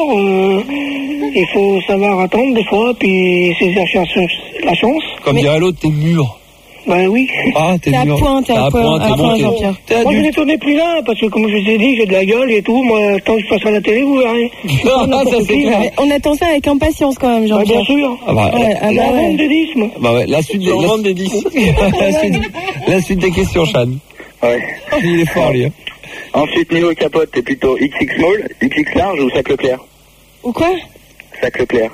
Il faut savoir attendre des fois, puis c'est la chance. Comme dirait l'autre, t'es mûr. Ben oui. Ah, t'es à mûr. point, Jean-Pierre. Moi, je n'étonnais plus là, parce que comme je vous ai dit, j'ai de la gueule et tout. Moi, tant que je passe à la télé, vous verrez. Non, ça c'est clair. On attend ça avec impatience quand même, Jean-Pierre. Bien sûr. La vente des disques. Bah ouais, la suite des disques. La suite des questions, Chan. Ouais. Il est fort, lui. Ensuite, niveau capote, t'es plutôt XX small, XX large ou sac Leclerc? Ou quoi? Sac Leclerc.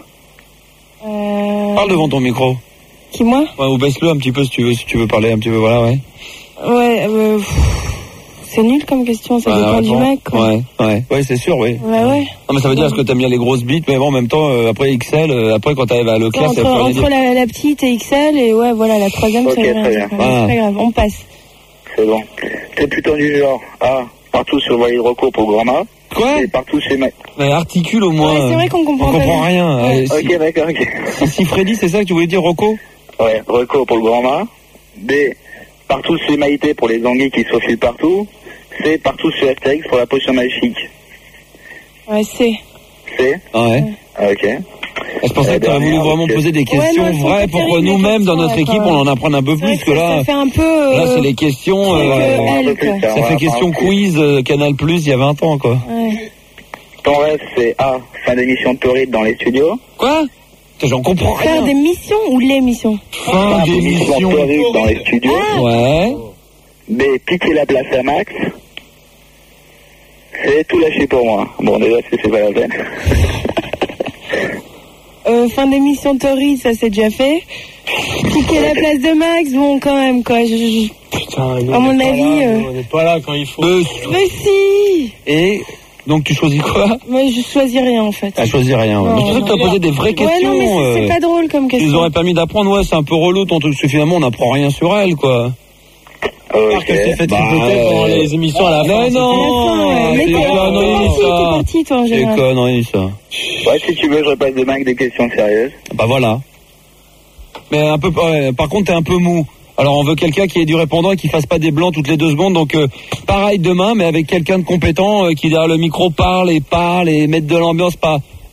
Parle devant ton micro. Qui, moi? Ouais, ou baisse-le un petit peu si tu veux parler un petit peu, voilà, ouais. Ouais, c'est nul comme question, ça dépend du mec, quoi. Ouais, c'est sûr, oui. Ouais. Non, mais ça veut dire, est-ce que t'aimes bien les grosses bites, mais bon, en même temps, après XL, après quand t'arrives à Leclerc, c'est entre la petite et XL, et ouais, voilà, la troisième, okay, c'est vrai. C'est pas grave, on passe. C'est bon. T'es plutôt du genre A, partout sur le voilier de recours pour Grand-Ma. Quoi? Et partout chez Mac. Mais articule au moins. Ouais, c'est vrai qu'on comprend rien. Ouais. Ok, d'accord, ok. Si Freddy, c'est ça que tu voulais dire, Rocco? Ouais, recours pour le Grand-Ma. B, partout chez Maïté pour les anguilles qui se faufilent partout. C, partout chez Astérix pour la potion magique. Ouais, C. C? Ouais. Ok. Je pensais que tu aurais voulu vraiment poser des questions vraies pour que nous-mêmes, dans notre équipe, on en apprenne un peu plus, que là, ça fait un peu, là, c'est les questions, ça fait question quiz, Canal+, il y a 20 ans, quoi. Ouais. Ton rêve, c'est A, fin d'émission de Torrid dans les studios. Quoi? J'en comprends rien. Faire des missions ou l'émission? Fin d'émission de Torrid dans les studios. Ouais. B, piquer la place à Max. C'est tout lâché pour moi. Bon, déjà, c'est pas la peine. Fin d'émission Torrid, ça c'est déjà fait. Piquer la place de Max, bon, quand même, quoi. Putain, à mon avis. On n'est pas là quand il faut. Mais si! Et. Donc tu choisis quoi? Moi je choisis rien en fait. Elle choisit rien. Ouais. Mais tu sais que tu as posé des vraies questions. Ouais, non, mais c'est pas drôle comme question. Ils auraient permis d'apprendre, ouais, c'est un peu relou ton truc, parce que finalement on n'apprend rien sur elle, quoi. Parce que c'est fait tripoter pendant les émissions à la fin. Mais non, mais t'es parti toi en général. C'est conneries ça. Ouais, si tu veux, je repasse demain avec des questions sérieuses. Bah voilà. Mais un peu, par contre t'es un peu mou. Alors on veut quelqu'un qui ait du répondant et qui fasse pas des blancs toutes les 2 secondes. Donc pareil demain, mais avec quelqu'un de compétent qui derrière le micro parle et met de l'ambiance, pas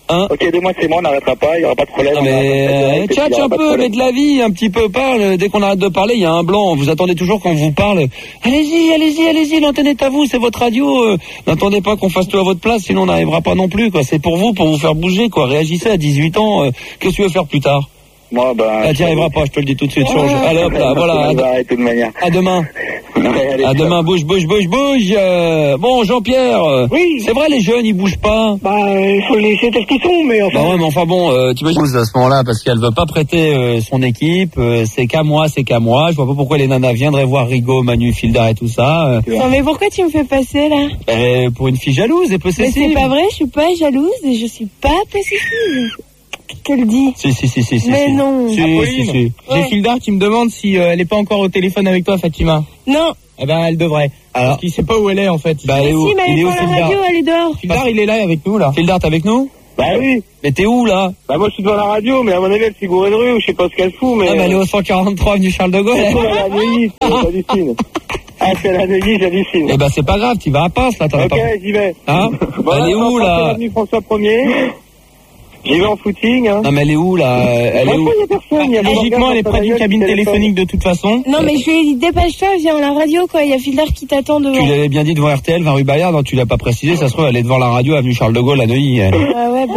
Hein? Ok, 2 mois c'est moi, on n'arrêtera pas, il n'y aura pas de problème. Non mais tchatch un peu, mais de la vie, un petit peu, parle. Dès qu'on arrête de parler, il y a un blanc. Vous attendez toujours qu'on vous parle. Allez-y, l'antenne est à vous, c'est votre radio. N'attendez pas qu'on fasse tout à votre place, sinon on n'arrivera pas non plus, quoi. C'est pour vous faire bouger, quoi. Réagissez à 18 ans. Qu'est-ce que tu veux faire plus tard? Moi, t'y arriveras pas, je te le dis tout de suite. Change. Allez hop là, voilà. À demain. À demain, bouge. Bon, Jean-Pierre. Oui. C'est vrai, les jeunes, ils bougent pas. Il faut les laisser tels qu'ils sont, mais enfin. Bah ouais, mais enfin bon, tu imagines à ce moment-là, parce qu'elle veut pas prêter son équipe, c'est qu'à moi. Je vois pas pourquoi les nanas viendraient voir Rigaud, Manu, Fildar et tout ça. Non, mais pourquoi tu me fais passer, là? Pour une fille jalouse et possessive. Mais c'est pas vrai, je suis pas jalouse et je suis pas possessive. Je te le dis. Si. Mais non. Si. J'ai Fildar qui me demande si elle est pas encore au téléphone avec toi, Fatima. Non. Eh ben, elle devrait. Alors, parce qu'il sait pas où elle est, en fait. Bah, elle est où? Si, mais elle est pas à la radio, elle est dehors. Fildar, il est là avec nous, là. Fildar, t'es avec nous? Bah oui. Mais t'es où, là? Bah moi je suis devant la radio, mais à mon avis elle s'est gourée de rue, ou je sais pas ce qu'elle fout, mais... Ah, mais elle est au 143 avenue Charles de Gaulle. Elle est à la Neuilly, j'hallucine. Ah, c'est la Neuilly, j'hallucine. Eh ben, c'est pas grave, tu vas à Pince, là, Ok, j'y vais. Hein? Elle est où, là? L'avenue François 1er. J'y vais en footing, hein. Non, mais elle est où, là? Elle est où? Il y a personne, Logiquement, elle est près d'une cabine téléphonique de toute façon. Non, mais je lui ai dit, dépêche-toi, viens à la radio, quoi. Il y a Fildar qui t'attend devant. Tu l'avais bien dit devant RTL, 20 rue Bayard, non, tu l'as pas précisé, ça se trouve, elle est devant la radio, avenue Charles de Gaulle, à Neuilly. Ah ouais,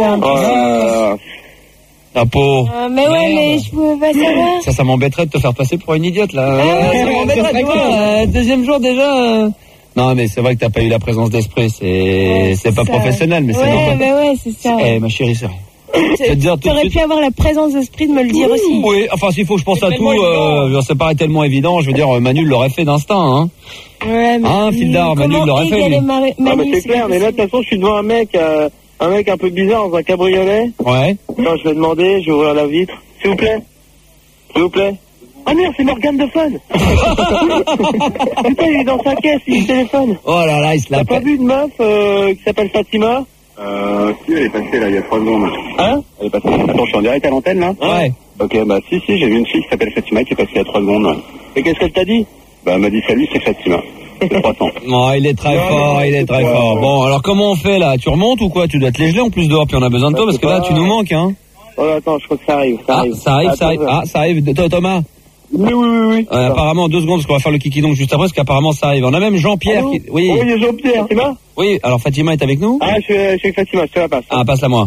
Ta peau. Mais ouais, mais je pouvais pas savoir. Ça m'embêterait de te faire passer pour une idiote, là. Ça m'embêterait, tu vois. Deuxième jour, déjà. Non, mais c'est vrai que t'as pas eu la présence d'esprit, c'est pas professionnel, mais c'est normal. Ouais, mais ouais, c'est ça. Ma chérie, c'est rien. Tu aurais pu avoir la présence d'esprit de me le dire aussi. Oui, enfin, s'il faut que je pense à tout, ça paraît tellement évident. Je veux dire, Manu l'aurait fait d'instinct, hein. Ouais, mais Fildar, Manu l'aurait fait. Ah, mais c'est clair, mais là, de toute façon, je suis devant un mec un peu bizarre dans un cabriolet. Ouais. Non, je vais demander, je vais ouvrir la vitre. S'il vous plaît. Ah merde, c'est Morgane de Fun. Putain, il est dans sa caisse, il téléphone. Oh là là, il se l'a T'as pas vu une meuf qui s'appelle Fatima? Si, elle est passée là, il y a 3 secondes. Hein? Elle est passée. Attends, je suis en direct à l'antenne là? Ouais. Ok, bah si, j'ai vu une fille qui s'appelle Fatima qui est passée il y a 3 secondes. Et qu'est-ce qu'elle t'a dit? Bah, elle m'a dit salut, c'est Fatima. C'est 300. Non, il est très fort. Bon, alors comment on fait là? Tu remontes ou quoi? Tu dois te les geler en plus dehors, puis on a besoin de toi parce que là, tu nous manques, hein. Oh, attends, je crois que ça arrive. Ça arrive. Thomas? Oui. Apparemment, 2 secondes, parce qu'on va faire le kiki donc juste après, parce qu'apparemment ça arrive. On a même Jean-Pierre qui... Oui, il y a Jean-Pierre. Fatima? Oui, alors Fatima est avec nous? Ah, je suis avec Fatima, je te la passe. Ah, passe-la moi.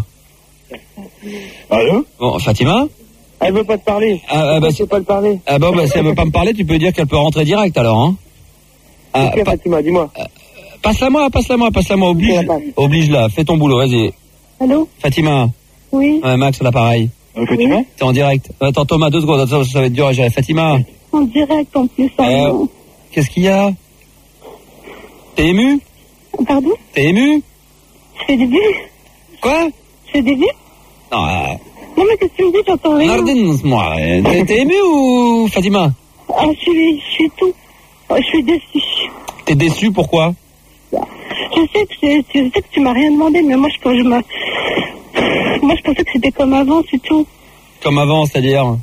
Allô? Bon, Fatima? Elle veut pas te parler. Bah, elle veut pas te parler. Ah bon, bah si elle veut pas me parler, tu peux dire qu'elle peut rentrer direct alors, hein? Fatima, dis-moi. Passe-la moi, oblige-la, fais ton boulot, vas-y. Allô? Fatima? Oui. Max, à l'appareil. Fatima? T'es en direct. Attends, Thomas, 2 secondes, attends, ça va être dur à gérer. Fatima? En direct, en plus. Qu'est-ce qu'il y a? T'es ému? Pardon? T'es ému? Je fais des vues. Quoi? Je fais des vues? Non, non, mais qu'est-ce que tu me dis? J'entends rien. Nardine-moi. T'es ému ou Fatima? Ah, je suis tout. Je suis déçue. T'es déçu, pourquoi? Je sais que tu m'as rien demandé, mais moi je pensais que c'était comme avant, c'est tout. Comme avant, c'est-à-dire?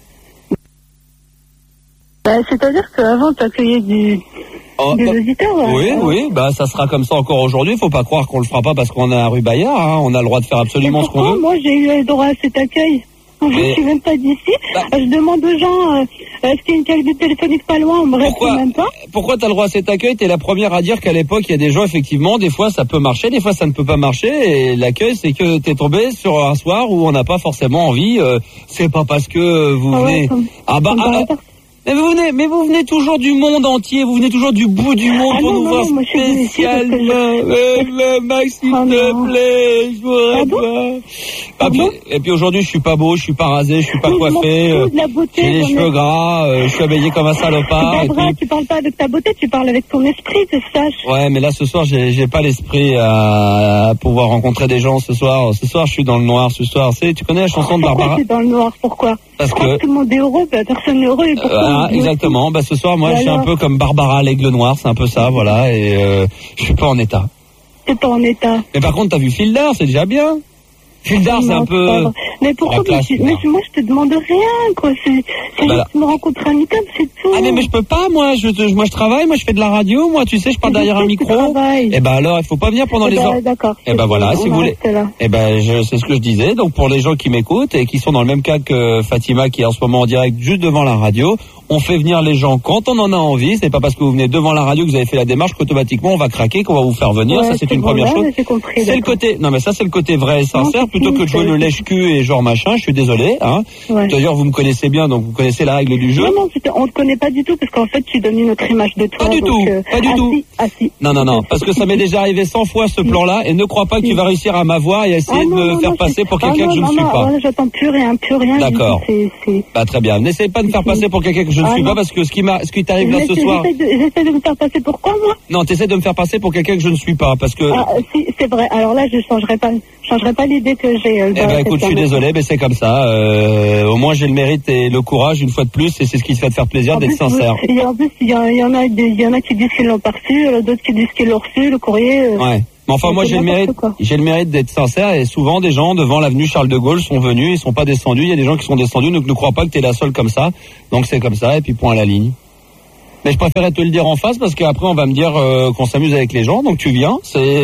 C'est-à-dire qu'avant, tu accueillais des auditeurs. Oui, bah ça sera comme ça encore aujourd'hui. Faut pas croire qu'on le fera pas parce qu'on est à rue Bayard. Hein. On a le droit de faire absolument ce qu'on veut. Moi, j'ai eu le droit à cet accueil. Je suis même pas d'ici. Je demande aux gens est-ce qu'il y a une cabine téléphonique pas loin, on me répond même pas. Pourquoi t'as le droit à cet accueil? T'es la première à dire qu'à l'époque il y a des gens effectivement, des fois ça peut marcher, des fois ça ne peut pas marcher. Et l'accueil c'est que t'es tombé sur un soir où on n'a pas forcément envie. C'est pas parce que vous venez. Mais vous venez toujours du monde entier, vous venez toujours du bout du monde pour nous voir spécialement. Max, s'il te plaît, je voudrais voir. Et puis aujourd'hui, je suis pas beau, je suis pas rasé, je suis pas coiffé, j'ai les cheveux gras, je suis habillé comme un salopard. Tu parles pas avec ta beauté, tu parles avec ton esprit, que je sache. Ouais, mais là ce soir, j'ai pas l'esprit à pouvoir rencontrer des gens ce soir. Ce soir, je suis dans le noir. Ce soir, tu connais la chanson de Barbara? Pourquoi tu es dans le noir? Pourquoi? Parce que tout le monde est heureux, personne n'est heureux. Exactement. Bah ce soir, moi, je suis un peu comme Barbara, l'aigle noir, c'est un peu ça, voilà. Et je suis pas en état. T'es pas en état. Mais par contre, t'as vu Fildar, c'est déjà bien. Fildar, c'est un peu. Mais pourquoi moi je te demande rien, quoi. C'est juste me rencontrer amicable, c'est tout. Ah mais je peux pas, moi je travaille, moi je fais de la radio, moi tu sais, je parle derrière un micro. Et ben alors, il faut pas venir pendant les heures. D'accord. Et ben voilà, si vous voulez. Et ben c'est ce que je disais. Donc pour les gens qui m'écoutent et qui sont dans le même cas que Fatima qui est en ce moment en direct juste devant la radio, on fait venir les gens quand on en a envie. C'est pas parce que vous venez devant la radio que vous avez fait la démarche qu'automatiquement on va craquer, qu'on va vous faire venir. Ça c'est une première chose. C'est le côté. Non mais ça c'est le côté vrai et sincère, plutôt que de jouer le lèche-cul et genre machin. Je suis désolé. Hein. D'ailleurs vous me connaissez bien, donc vous connaissez la règle du jeu. Non, on te connaît pas du tout parce qu'en fait tu donnes une autre image de toi. Pas du tout. Pas du tout. Si. Non, parce que ça m'est déjà arrivé 100 fois ce plan-là, et ne crois pas que tu vas réussir à m'avoir et à essayer de me faire passer pour quelqu'un que je ne suis pas. J'attends plus rien. D'accord. Bah très bien. N'essaye pas de me faire passer pour quelqu'un que je ne suis pas, parce que ce qui t'arrive là ce soir. J'essaie de me faire passer pour quoi, moi? Non, t'essaies de me faire passer pour quelqu'un que je ne suis pas, parce que. Si, c'est vrai. Alors là, je changerai pas l'idée que j'ai. Eh ben écoute, je suis désolé, mais c'est comme ça. Au moins j'ai le mérite et le courage une fois de plus, et c'est ce qui te fait te faire plaisir d'être sincère. En plus, il y en a qui disent qu'ils l'ont pas reçu, d'autres qui disent qu'ils l'ont reçu, le courrier. Ouais. Mais enfin, moi, j'ai le mérite d'être sincère, et souvent, des gens devant l'avenue Charles de Gaulle sont venus, ils sont pas descendus. Il y a des gens qui sont descendus, donc ne crois pas que t'es la seule comme ça. Donc c'est comme ça, et puis point à la ligne. Mais je préférais te le dire en face, parce qu'après, on va me dire qu'on s'amuse avec les gens, donc tu viens,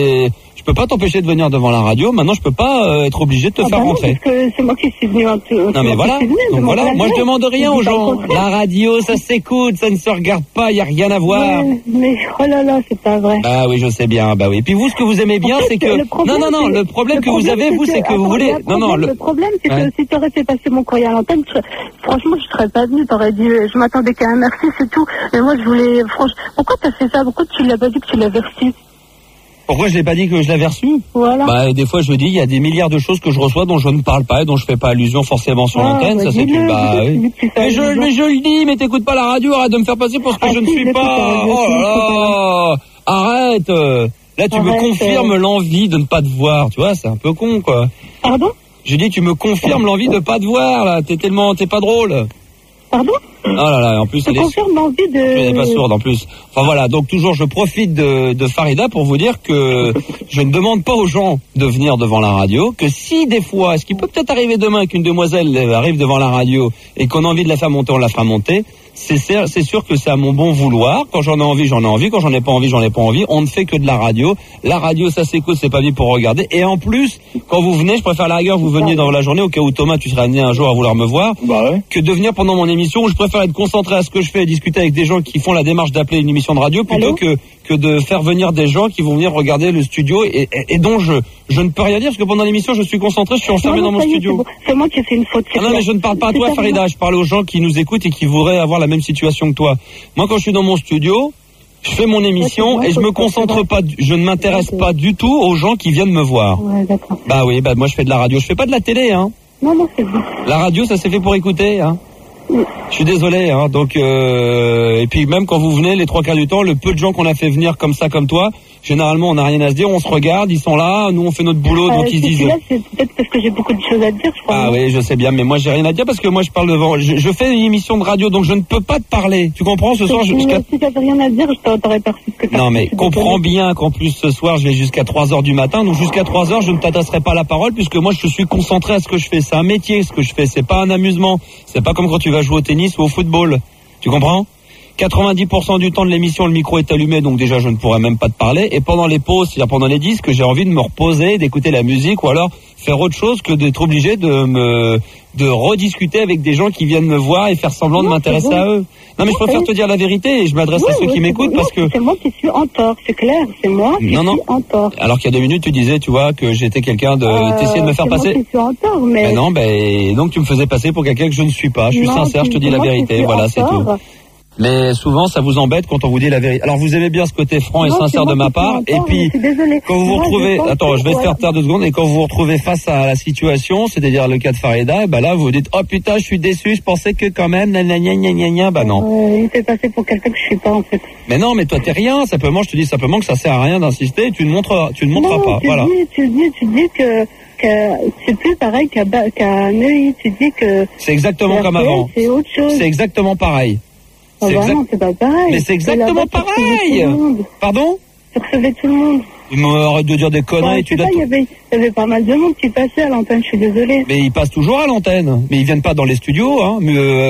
je peux pas t'empêcher de venir devant la radio. Maintenant, je peux pas être obligé de te faire rentrer. Parce que c'est moi qui suis venu un peu. Non mais voilà. Donc voilà. Moi, je demande rien aux gens. La radio, ça s'écoute, ça ne se regarde pas. Il y a rien à voir. Mais oh là là, c'est pas vrai. Ah oui, je sais bien. Bah oui. Et puis vous, ce que vous aimez bien, c'est que non. Le problème que vous avez, vous, c'est que vous voulez. Non. Le problème, c'est que si tu aurais fait passer mon courrier à l'antenne, franchement, je serais pas venu. T'aurais dit, je m'attendais qu'à un merci, c'est tout. Mais moi, je voulais. Franchement, pourquoi t'as fait ça? Pourquoi tu l'as pas dit que tu l'avais reçu? Pourquoi je l'ai pas dit que je l'avais reçu? Voilà. Bah, des fois, je dis, il y a des milliards de choses que je reçois dont je ne parle pas et dont je fais pas allusion forcément sur l'antenne. Ça, c'est une, oui. Mais je le dis, mais t'écoutes pas la radio, arrête de me faire passer pour ce que je ne suis pas. Oh là là. Arrête. Là, tu me confirmes l'envie de ne pas te voir. Tu vois, c'est un peu con, quoi. Pardon? Je dis, tu me confirmes l'envie de pas te voir, là. T'es pas drôle. Pardon? Oh là là, en plus, elle confirme l'envie de... Elle n'est pas sourde, en plus. Enfin voilà, donc toujours, je profite de Farida pour vous dire que je ne demande pas aux gens de venir devant la radio, que si des fois, ce qui peut peut-être arriver demain qu'une demoiselle arrive devant la radio et qu'on a envie de la faire monter, on la fera monter. C'est sûr que c'est à mon bon vouloir. Quand j'en ai envie, j'en ai envie. Quand j'en ai pas envie, j'en ai pas envie. On ne fait que de la radio. La radio, ça s'écoute, c'est pas dit pour regarder. Et en plus, quand vous venez, je préfère la rigueur, vous veniez dans la journée, au cas où Thomas, tu serais amené un jour à vouloir me voir, que de venir pendant mon émission, où je préfère être concentré à ce que je fais et discuter avec des gens qui font la démarche d'appeler une émission de radio, plutôt que de faire venir des gens qui vont venir regarder le studio et dont je ne peux rien dire, parce que pendant l'émission, je suis concentré, je suis enfermé dans mon studio. C'est moi qui ai fait une faute. Non, mais je ne parle pas à toi, Farida. Je parle aux gens qui nous écoutent et qui voudraient avoir la même situation que toi. Moi, quand je suis dans mon studio, je fais mon émission et je me concentre pas, je ne m'intéresse pas du tout aux gens qui viennent me voir. Ouais, d'accord. Bah oui, moi je fais de la radio. Je fais pas de la télé, hein. Non, c'est bon. La radio, ça s'est fait pour écouter, hein. Je suis désolé, hein. Donc, et puis même quand vous venez, les 3/4 du temps, le peu de gens qu'on a fait venir comme ça, comme toi, généralement on n'a rien à se dire, on se regarde, ils sont là, nous on fait notre boulot, donc ils disent. Là, c'est peut-être parce que j'ai beaucoup de choses à dire, je crois. Ah oui, je sais bien, mais moi j'ai rien à dire parce que moi je parle devant. Je fais une émission de radio, donc je ne peux pas te parler. Tu comprends? Ce soir, si t'avais rien à dire, je t'aurais pas reçu ce que t'as. Non, mais comprends bien qu'en plus ce soir, je vais jusqu'à 3h du matin, donc jusqu'à 3h, je ne t'adresserai pas la parole puisque moi je suis concentré à ce que je fais. C'est un métier, ce que je fais. C'est pas un amusement. C'est pas comme quand tu vas jouer au tennis ou au football. Tu comprends? 90% du temps de l'émission, le micro est allumé, donc déjà je ne pourrais même pas te parler. Et pendant les pauses, c'est-à-dire pendant les disques, j'ai envie de me reposer, d'écouter la musique, ou alors faire autre chose que d'être obligé de rediscuter avec des gens qui viennent me voir et faire semblant de m'intéresser à eux. Non, mais je préfère te dire la vérité et je m'adresse à ceux qui m'écoutent parce que... C'est moi qui suis en tort, c'est clair, c'est moi qui suis en tort. Alors qu'il y a 2 minutes, tu disais, tu vois, que j'étais quelqu'un de... T'essayais de me faire passer... C'est moi qui suis en tort, mais... non, donc tu me faisais passer pour quelqu'un que je ne suis pas. Je suis sincère, je te dis la vérité, voilà, c'est tout. Mais souvent, ça vous embête quand on vous dit la vérité. Alors, vous aimez bien ce côté franc et sincère de ma part. Et puis, quand vous vous retrouvez... Attends, je vais te faire taire 2 secondes. Et quand vous vous retrouvez face à la situation, c'est-à-dire le cas de Farida, ben là, vous vous dites, oh putain, je suis déçu, je pensais que quand même, bah non. Il fait passer pour quelqu'un que je suis pas, en fait. Mais non, mais toi, t'es rien. Simplement, je te dis simplement que ça sert à rien d'insister. Tu ne montreras pas. Voilà. Tu dis que c'est plus pareil qu'à Neuilly. Tu dis que... C'est exactement comme avant. C'est autre chose. C'est exactement pareil. Non, c'est pas pareil. Mais c'est exactement pareil. Pardon? Tu recevais tout le monde. Arrête de dire des conneries. Il y avait Il y avait pas mal de monde qui passait à l'antenne, je suis désolée. Mais ils passent toujours à l'antenne. Mais ils viennent pas dans les studios, hein.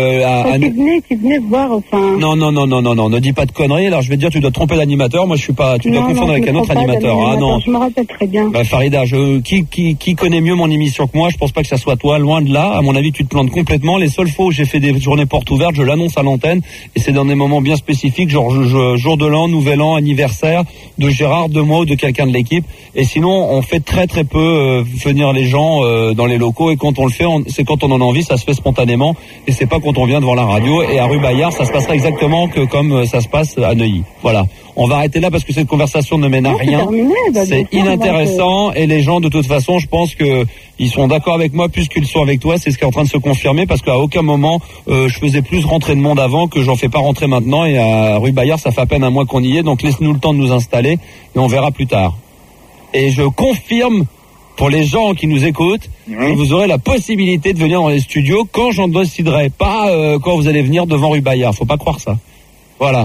Qui venaient voir, enfin. Non, ne dis pas de conneries. Alors je vais te dire, tu dois te tromper d'animateur. Moi, je suis pas. Tu dois confondre avec un autre animateur. Ah non. Je me rappelle très bien. Bah, Farida, qui connaît mieux mon émission que moi, je pense pas que ça soit toi. Loin de là. À mon avis, tu te plantes complètement. Les seules fois où j'ai fait des journées portes ouvertes, je l'annonce à l'antenne, et c'est dans des moments bien spécifiques, genre jour de l'an, nouvel an, anniversaire de Gérard, de moi ou de quelqu'un de l'équipe. Et sinon, on fait très très peu venir les gens dans les locaux, et quand on le fait, c'est quand on en a envie, ça se fait spontanément, et c'est pas quand on vient devant la radio. Et à rue Bayard, ça se passera exactement comme ça se passe à Neuilly. Voilà. On va arrêter là parce que cette conversation ne mène à rien. C'est inintéressant, et les gens, de toute façon, je pense que ils sont d'accord avec moi plus qu'ils sont avec toi. C'est ce qui est en train de se confirmer, parce qu'à aucun moment je faisais plus rentrer de monde avant que j'en fais pas rentrer maintenant. Et à rue Bayard, ça fait à peine un mois qu'on y est, donc laisse-nous le temps de nous installer et on verra plus tard. Et je confirme pour les gens qui nous écoutent, que vous aurez la possibilité de venir dans les studios quand j'en déciderai, pas quand vous allez venir devant rue Bayard. Faut pas croire ça. Voilà.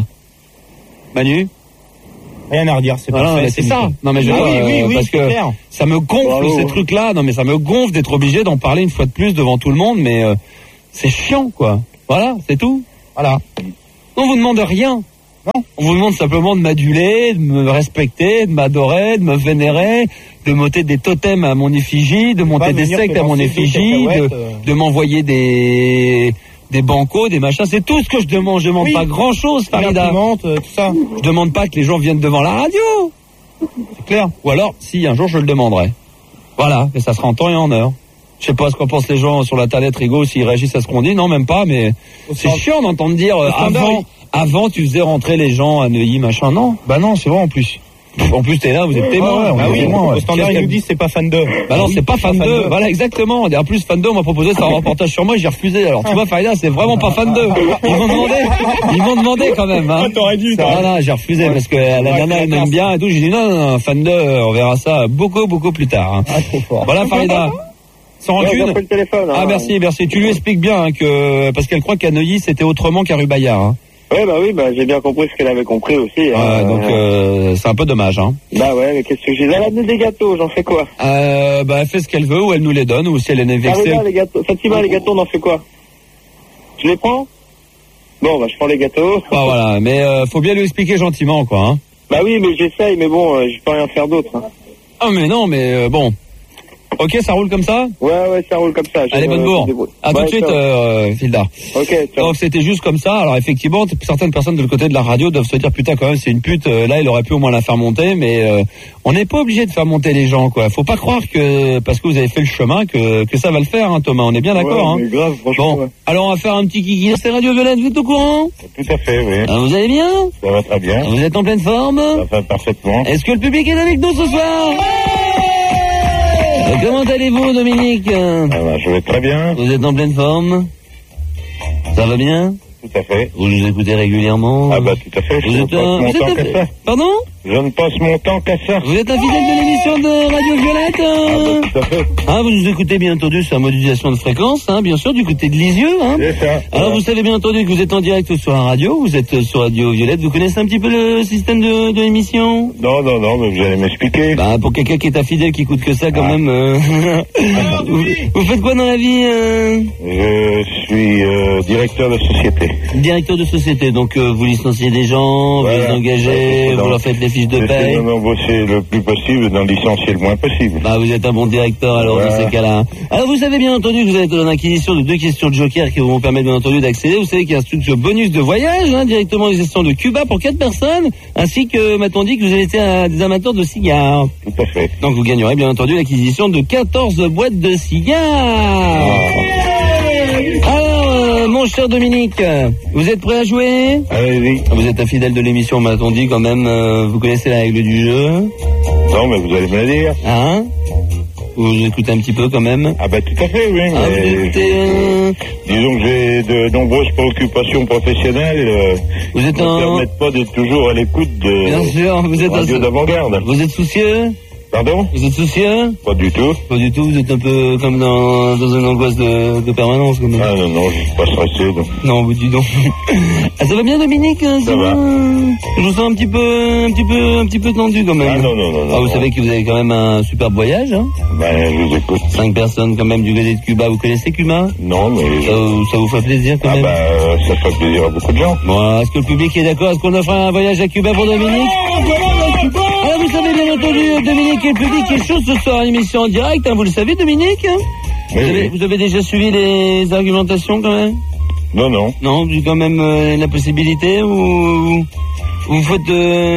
Manu? Rien à redire, c'est voilà, parfait. c'est ça. Non mais oui, parce que clair. Ça me gonfle ces trucs-là. Non mais ça me gonfle d'être obligé d'en parler une fois de plus devant tout le monde, mais c'est chiant quoi. Voilà, c'est tout. Voilà. On vous demande rien. Non. On vous demande simplement de m'aduler, de me respecter, de m'adorer, de me vénérer, de monter des totems à mon effigie, de monter des sectes à mon effigie, de m'envoyer des bancos, des machins. C'est tout ce que je demande. Je demande pas grand chose, Farida. Tout ça. Je demande pas que les gens viennent devant la radio. C'est clair. Ou alors, si un jour je le demanderai. Voilà. Et ça sera en temps et en heure. Je sais pas ce qu'en pensent les gens sur la tablette Rigo, s'ils réagissent à ce qu'on dit. Non, même pas, mais c'est chiant d'entendre dire avant tu faisais rentrer les gens à Neuilly, machin. Non. Bah non, c'est vrai en plus. En plus, t'es là, vous êtes témoin. Ah oui, au standard, ils nous disent c'est pas fan 2. Bah non, c'est pas fan 2. Voilà, exactement. En plus, fan 2, on m'a proposé de faire un reportage sur moi, j'ai refusé. Alors, tu vois, Farida, c'est vraiment pas fan 2. Ils m'ont demandé quand même, hein. T'aurais dû, non, j'ai refusé parce que la nana, elle m'aime bien et tout. J'ai dit non, fan 2, on verra ça beaucoup plus tard, hein. Ah, trop fort. Voilà, Farida. Sans rancune. Le téléphone, hein. Ah, merci. Tu lui expliques bien, hein, parce qu'elle croit qu'à Neuilly, c'était autrement qu'à rue Bayard, hein. Oui, j'ai bien compris ce qu'elle avait compris aussi. Donc c'est un peu dommage, hein. Bah ouais, mais qu'est-ce que j'ai? Elle a amené des gâteaux, j'en fais quoi? Elle fait ce qu'elle veut, ou elle nous les donne, ou si elle est vexée. Les gâteaux. Fatima, les gâteaux, on en fait quoi? Je les prends? Bon, bah je prends les gâteaux. Ah voilà, mais faut bien lui expliquer gentiment, quoi, hein. Bah oui, mais j'essaye, mais bon, je peux rien faire d'autre, hein. Ah mais non, mais bon. Ok, ça roule comme ça? Ouais, ça roule comme ça. Allez, bonne bourre. À tout de suite, Filda. Ok, ciao. Donc c'était juste comme ça. Alors effectivement, certaines personnes de l'autre côté de la radio doivent se dire putain quand même c'est une pute. Là, il aurait pu au moins la faire monter, mais on n'est pas obligé de faire monter les gens, quoi. Faut pas croire que parce que vous avez fait le chemin que ça va le faire, hein, Thomas. On est bien d'accord, hein. Mais grave, franchement. Bon, alors on va faire un petit kiki. C'est Radio Violette, vous êtes au courant? Tout à fait, oui. Ah, vous allez bien? Ça va très bien. Vous êtes en pleine forme? Ça va parfaitement. Est-ce que le public est avec nous ce soir? Comment allez-vous, Dominique? Je vais très bien. Vous êtes en pleine forme? Ça va bien? Tout à fait. Vous nous écoutez régulièrement? Ah bah tout à fait. Je ne passe mon temps qu'à ça. Pardon? Je ne passe mon temps qu'à ça. Vous êtes un fidèle de l'émission de Radio Violette? Ah bah tout à fait. Ah, vous nous écoutez bien entendu sur la modulation de fréquence, hein, bien sûr, du côté de Lisieux, hein. C'est ça. Alors vous savez bien entendu que vous êtes en direct sur la radio, vous êtes sur Radio Violette, vous connaissez un petit peu le système de l'émission? Non, mais vous allez m'expliquer. Bah, pour quelqu'un qui est un fidèle qui écoute que ça, quand même, vous faites quoi dans la vie? Je suis directeur de société. Directeur de société, donc vous licenciez des gens, vous les engagez, vous leur faites les fiches de paye. J'essaie d'en embaucher le plus possible, d'en licencier le moins possible. Bah, vous êtes un bon directeur, alors, dans ces cas-là. Alors, vous savez bien entendu que vous êtes en acquisition de 2 questions de joker qui vont vous permettre bien entendu d'accéder. Vous savez qu'il y a un studio bonus de voyage, hein, directement des stations de Cuba pour 4 personnes, ainsi que, m'a-t-on dit, que vous avez été des amateurs de cigares. Tout à fait. Donc, vous gagnerez bien entendu l'acquisition de 14 boîtes de cigares. Alors, mon cher Dominique, vous êtes prêt à jouer? Allez-y. Vous êtes un fidèle de l'émission, m'a-t-on dit, quand même. Vous connaissez la règle du jeu? Non, mais vous allez me la dire. Hein? Vous écoutez un petit peu quand même? Ah bah tout à fait, oui. Ah, mais disons que j'ai de nombreuses préoccupations professionnelles. Vous êtes ne me permettent pas d'être toujours à l'écoute de bien sûr, vous êtes radio d'avant-garde. Vous êtes soucieux? Pardon? Vous êtes soucieux? Pas du tout. Pas du tout, vous êtes un peu comme dans une angoisse de permanence, quand même. Ah non, je suis pas stressé, donc. Non, vous dis donc. Ah, ça va bien, Dominique? Ça va. Je vous sens un petit peu tendu, quand même. Ah non. Ah, vous savez que vous avez quand même un superbe voyage, hein? Ben, je vous écoute. 5 personnes, quand même, du côté de Cuba. Vous connaissez Cuba? Non, mais... Ça vous fait plaisir, quand même? Ça fait plaisir à beaucoup de gens. Bon, est-ce que le public est d'accord? Est-ce qu'on offre un voyage à Cuba pour Dominique? Alors, vous savez, bien entendu, Dominique et le public est chaud ce soir à l'émission en direct, hein, vous le savez, Dominique? Oui. Vous avez déjà suivi les argumentations, quand même? Non. Non, vous avez quand même la possibilité, ou vous faites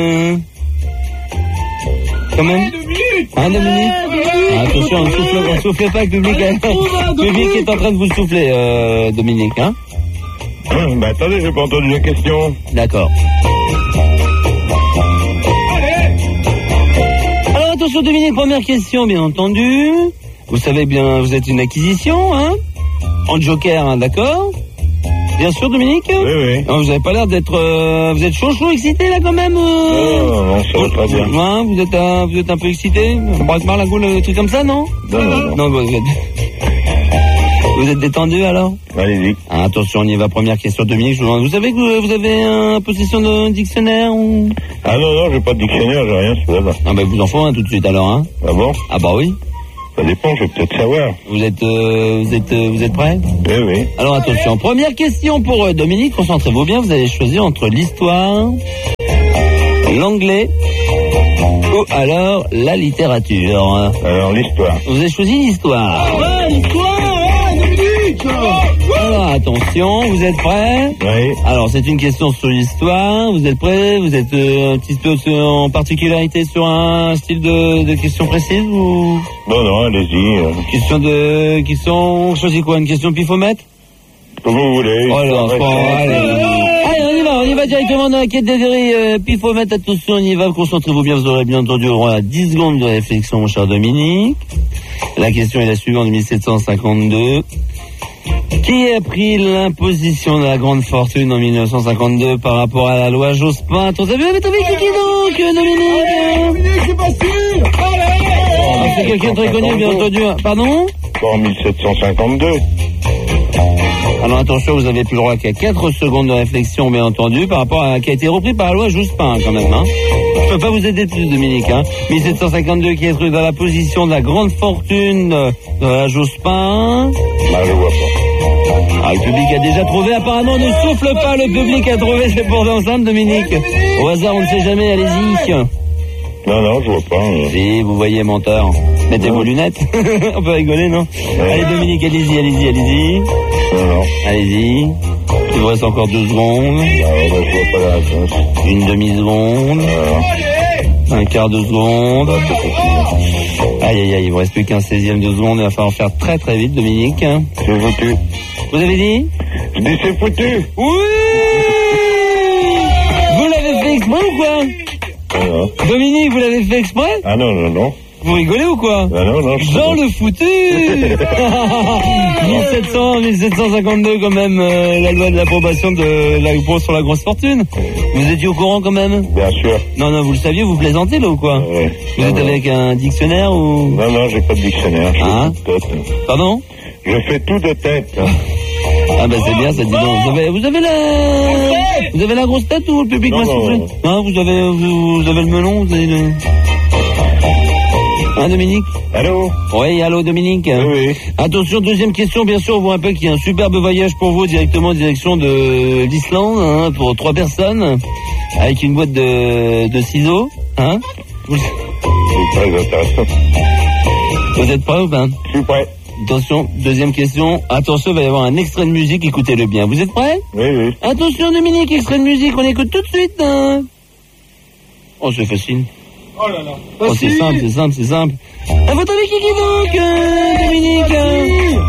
quand même? Hein, Dominique? Ah, attention, on ne souffle pas, le public est en train de vous souffler, Dominique, hein? Bah attendez, j'ai pas entendu la question. D'accord. Alors attention, Dominique, première question, bien entendu. Vous savez bien, vous êtes une acquisition, hein? En joker, hein, d'accord? Bien sûr, Dominique? Oui. Non, vous avez pas l'air d'être... vous êtes chaud, excité, là, quand même? Non, ça va très bien. Hein, vous êtes un peu excité? Brasse-marre, la goule, un truc comme ça, non? Non, vous êtes détendu, alors? Allez-y. Ah, attention, on y va, première question, Dominique. Vous savez que vous avez un possession de dictionnaire ou... Ah non, j'ai pas de dictionnaire, j'ai rien sous la main. Ah, vous en faut un tout de suite, alors, hein? Ah bon? Ah bah oui. Ça dépend, je vais peut-être savoir. Vous êtes prêts? Oui. Alors attention, première question pour Dominique, concentrez-vous bien, vous allez choisir entre l'histoire, l'anglais ou alors la littérature. Alors l'histoire. Vous avez choisi l'histoire. Ouais, l'histoire, Dominique. Alors attention, vous êtes prêts? Oui. Alors c'est une question sur l'histoire, vous êtes prêts? Vous êtes un petit peu en particularité sur un style de question précise ou... Non, allez-y. Question, on choisit quoi? Une question pifomètre? Comme vous voulez. Allez, on y va directement dans la quête des vérés. Pifomètre, attention, on y va, concentrez-vous bien, vous aurez bien entendu au moins 10 secondes de réflexion, mon cher Dominique. La question est la suivante, en 1752. Qui a pris l'imposition de la grande fortune en 1952 par rapport à la loi Jospin? T'as vu, mais t'as vu qui donc, Dominique? Dominique, c'est facile. Allez. C'est quelqu'un de très connu, bien entendu. Pardon? En 1752. Alors attention, vous avez plus le droit qu'à 4 secondes de réflexion, bien entendu, par rapport à qui a été repris par la loi Jospin, quand même, hein. Je peux pas vous aider plus, Dominique, hein. 1752 qui est trouvé dans la position de la grande fortune de la Jospin. Bah, je vois pas. Ah, le public a déjà trouvé, apparemment, ne souffle pas, le public a trouvé, c'est pour l'ensemble, Dominique. Au hasard, on ne sait jamais, allez-y. Non, je vois pas. Si, vous voyez, menteur. Mettez vos lunettes. On peut rigoler, non? Allez, Dominique, allez-y. Non. Allez-y. Il vous reste encore 2 secondes. Je vois pas la réponse. Une demi-seconde. Un quart de seconde. Aïe, il vous reste plus qu'un 16e de seconde. Il va falloir faire très très vite, Dominique. C'est foutu. Vous avez dit? Je dis c'est foutu. Oui! Vous l'avez fait exprès ou quoi? Dominique, vous l'avez fait exprès? Ah non. Vous rigolez ou quoi? Ah non. Jean le foutu. 1752 quand même, la loi de l'approbation de l'impôt sur la grosse fortune. Vous étiez au courant quand même? Bien sûr. Non, vous le saviez, vous plaisantez là ou quoi? Oui. Vous êtes avec un dictionnaire ou? Non, j'ai pas de dictionnaire. Hein? Pardon? Je fais tout de tête. Ah c'est bien, ça dit donc. Vous avez la grosse tête ou le public m'a soufflé? Non, vous avez le melon, vous avez le... Hein, Dominique? Allô? Oui, allô, Dominique? Oui. Attention, deuxième question, bien sûr, on vous rappelle qu'il y a un superbe voyage pour vous directement en direction de l'Islande, hein, pour 3 personnes, avec une boîte de ciseaux, hein? C'est très intéressant. Vous êtes prêts ou pas? Je suis prêt. Attention, deuxième question. Attention, il va y avoir un extrait de musique, écoutez-le bien. Vous êtes prêts? Oui. Attention, Dominique, extrait de musique, on écoute tout de suite, hein? Oh, c'est facile. Oh là là. Oh, c'est simple. À votre avis, qui donc, Dominique?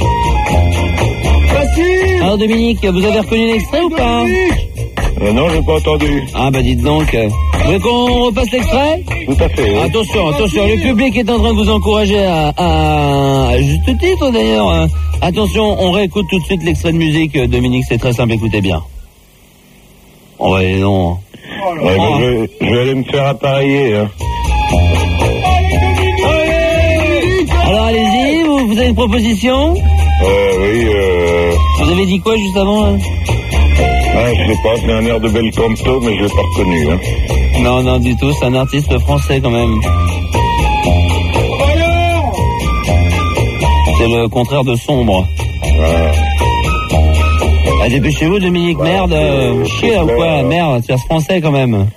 Facile. Alors, Dominique, vous avez reconnu l'extrait ou pas? Non, j'ai pas entendu. Ah, dites donc. Vous voulez qu'on repasse l'extrait? Tout à fait. Oui. Attention, le public est en train de vous encourager à juste titre, d'ailleurs. Attention, on réécoute tout de suite l'extrait de musique, Dominique, c'est très simple, écoutez bien. Oh, ouais, non. Je vais aller me faire appareiller. Hein. allez-y, vous avez une proposition? Oui, Vous avez dit quoi juste avant hein? Je sais pas, c'est un air de Bel Canto, mais je l'ai pas reconnu. Hein. Non, du tout, c'est un artiste français quand même. C'est le contraire de sombre. Ah, dépêchez-vous, Dominique, merde, chier ou quoi, merde, c'est français quand même.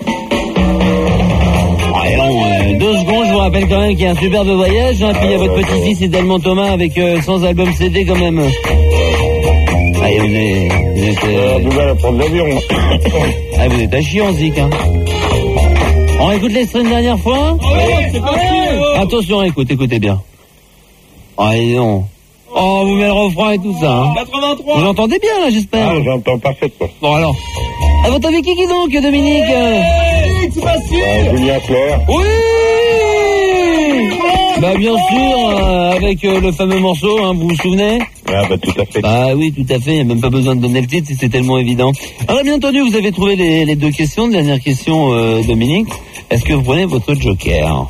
Allons, 2 secondes, je vous rappelle quand même qu'il y a un superbe voyage, hein, puis il y a votre petit-fils Edmond Thomas avec 100 albums CD quand même. Allez, vous êtes du mal à prendre l'avion. Vous êtes à chiant, Zik, hein. On écoute l'extrait une dernière fois? C'est pas Attention, écoutez bien. Allez, non. Oh, vous mettez le refrain et tout ça, hein. 83. Vous l'entendez bien, là, j'espère. J'entends parfaitement. Bon, alors. Ah, vous avez qui donc, Dominique? C'est facile. Julien Clerc. Oui! Bah, bien sûr, avec le fameux morceau, hein, vous vous souvenez? Tout à fait. Oui, tout à fait, il n'y a même pas besoin de donner le titre, c'est tellement évident. Alors, bien entendu, vous avez trouvé les 2 questions. Dernière question, Dominique. Est-ce que vous prenez votre joker?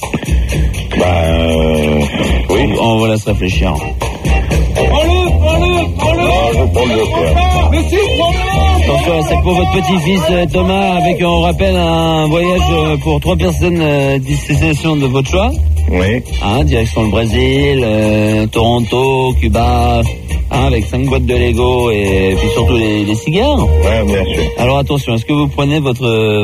Oui. On va laisser réfléchir. Prends-le. Je prends le joker. Mais si, prends-le. Donc, c'est pour votre petit-fils Thomas, avec, on rappelle, un voyage pour 3 personnes, destination de votre choix. Oui. Direction le Brésil, Toronto, Cuba, avec 5 boîtes de Lego et puis surtout les cigares. Ouais, bien sûr. Alors attention, est-ce que vous prenez votre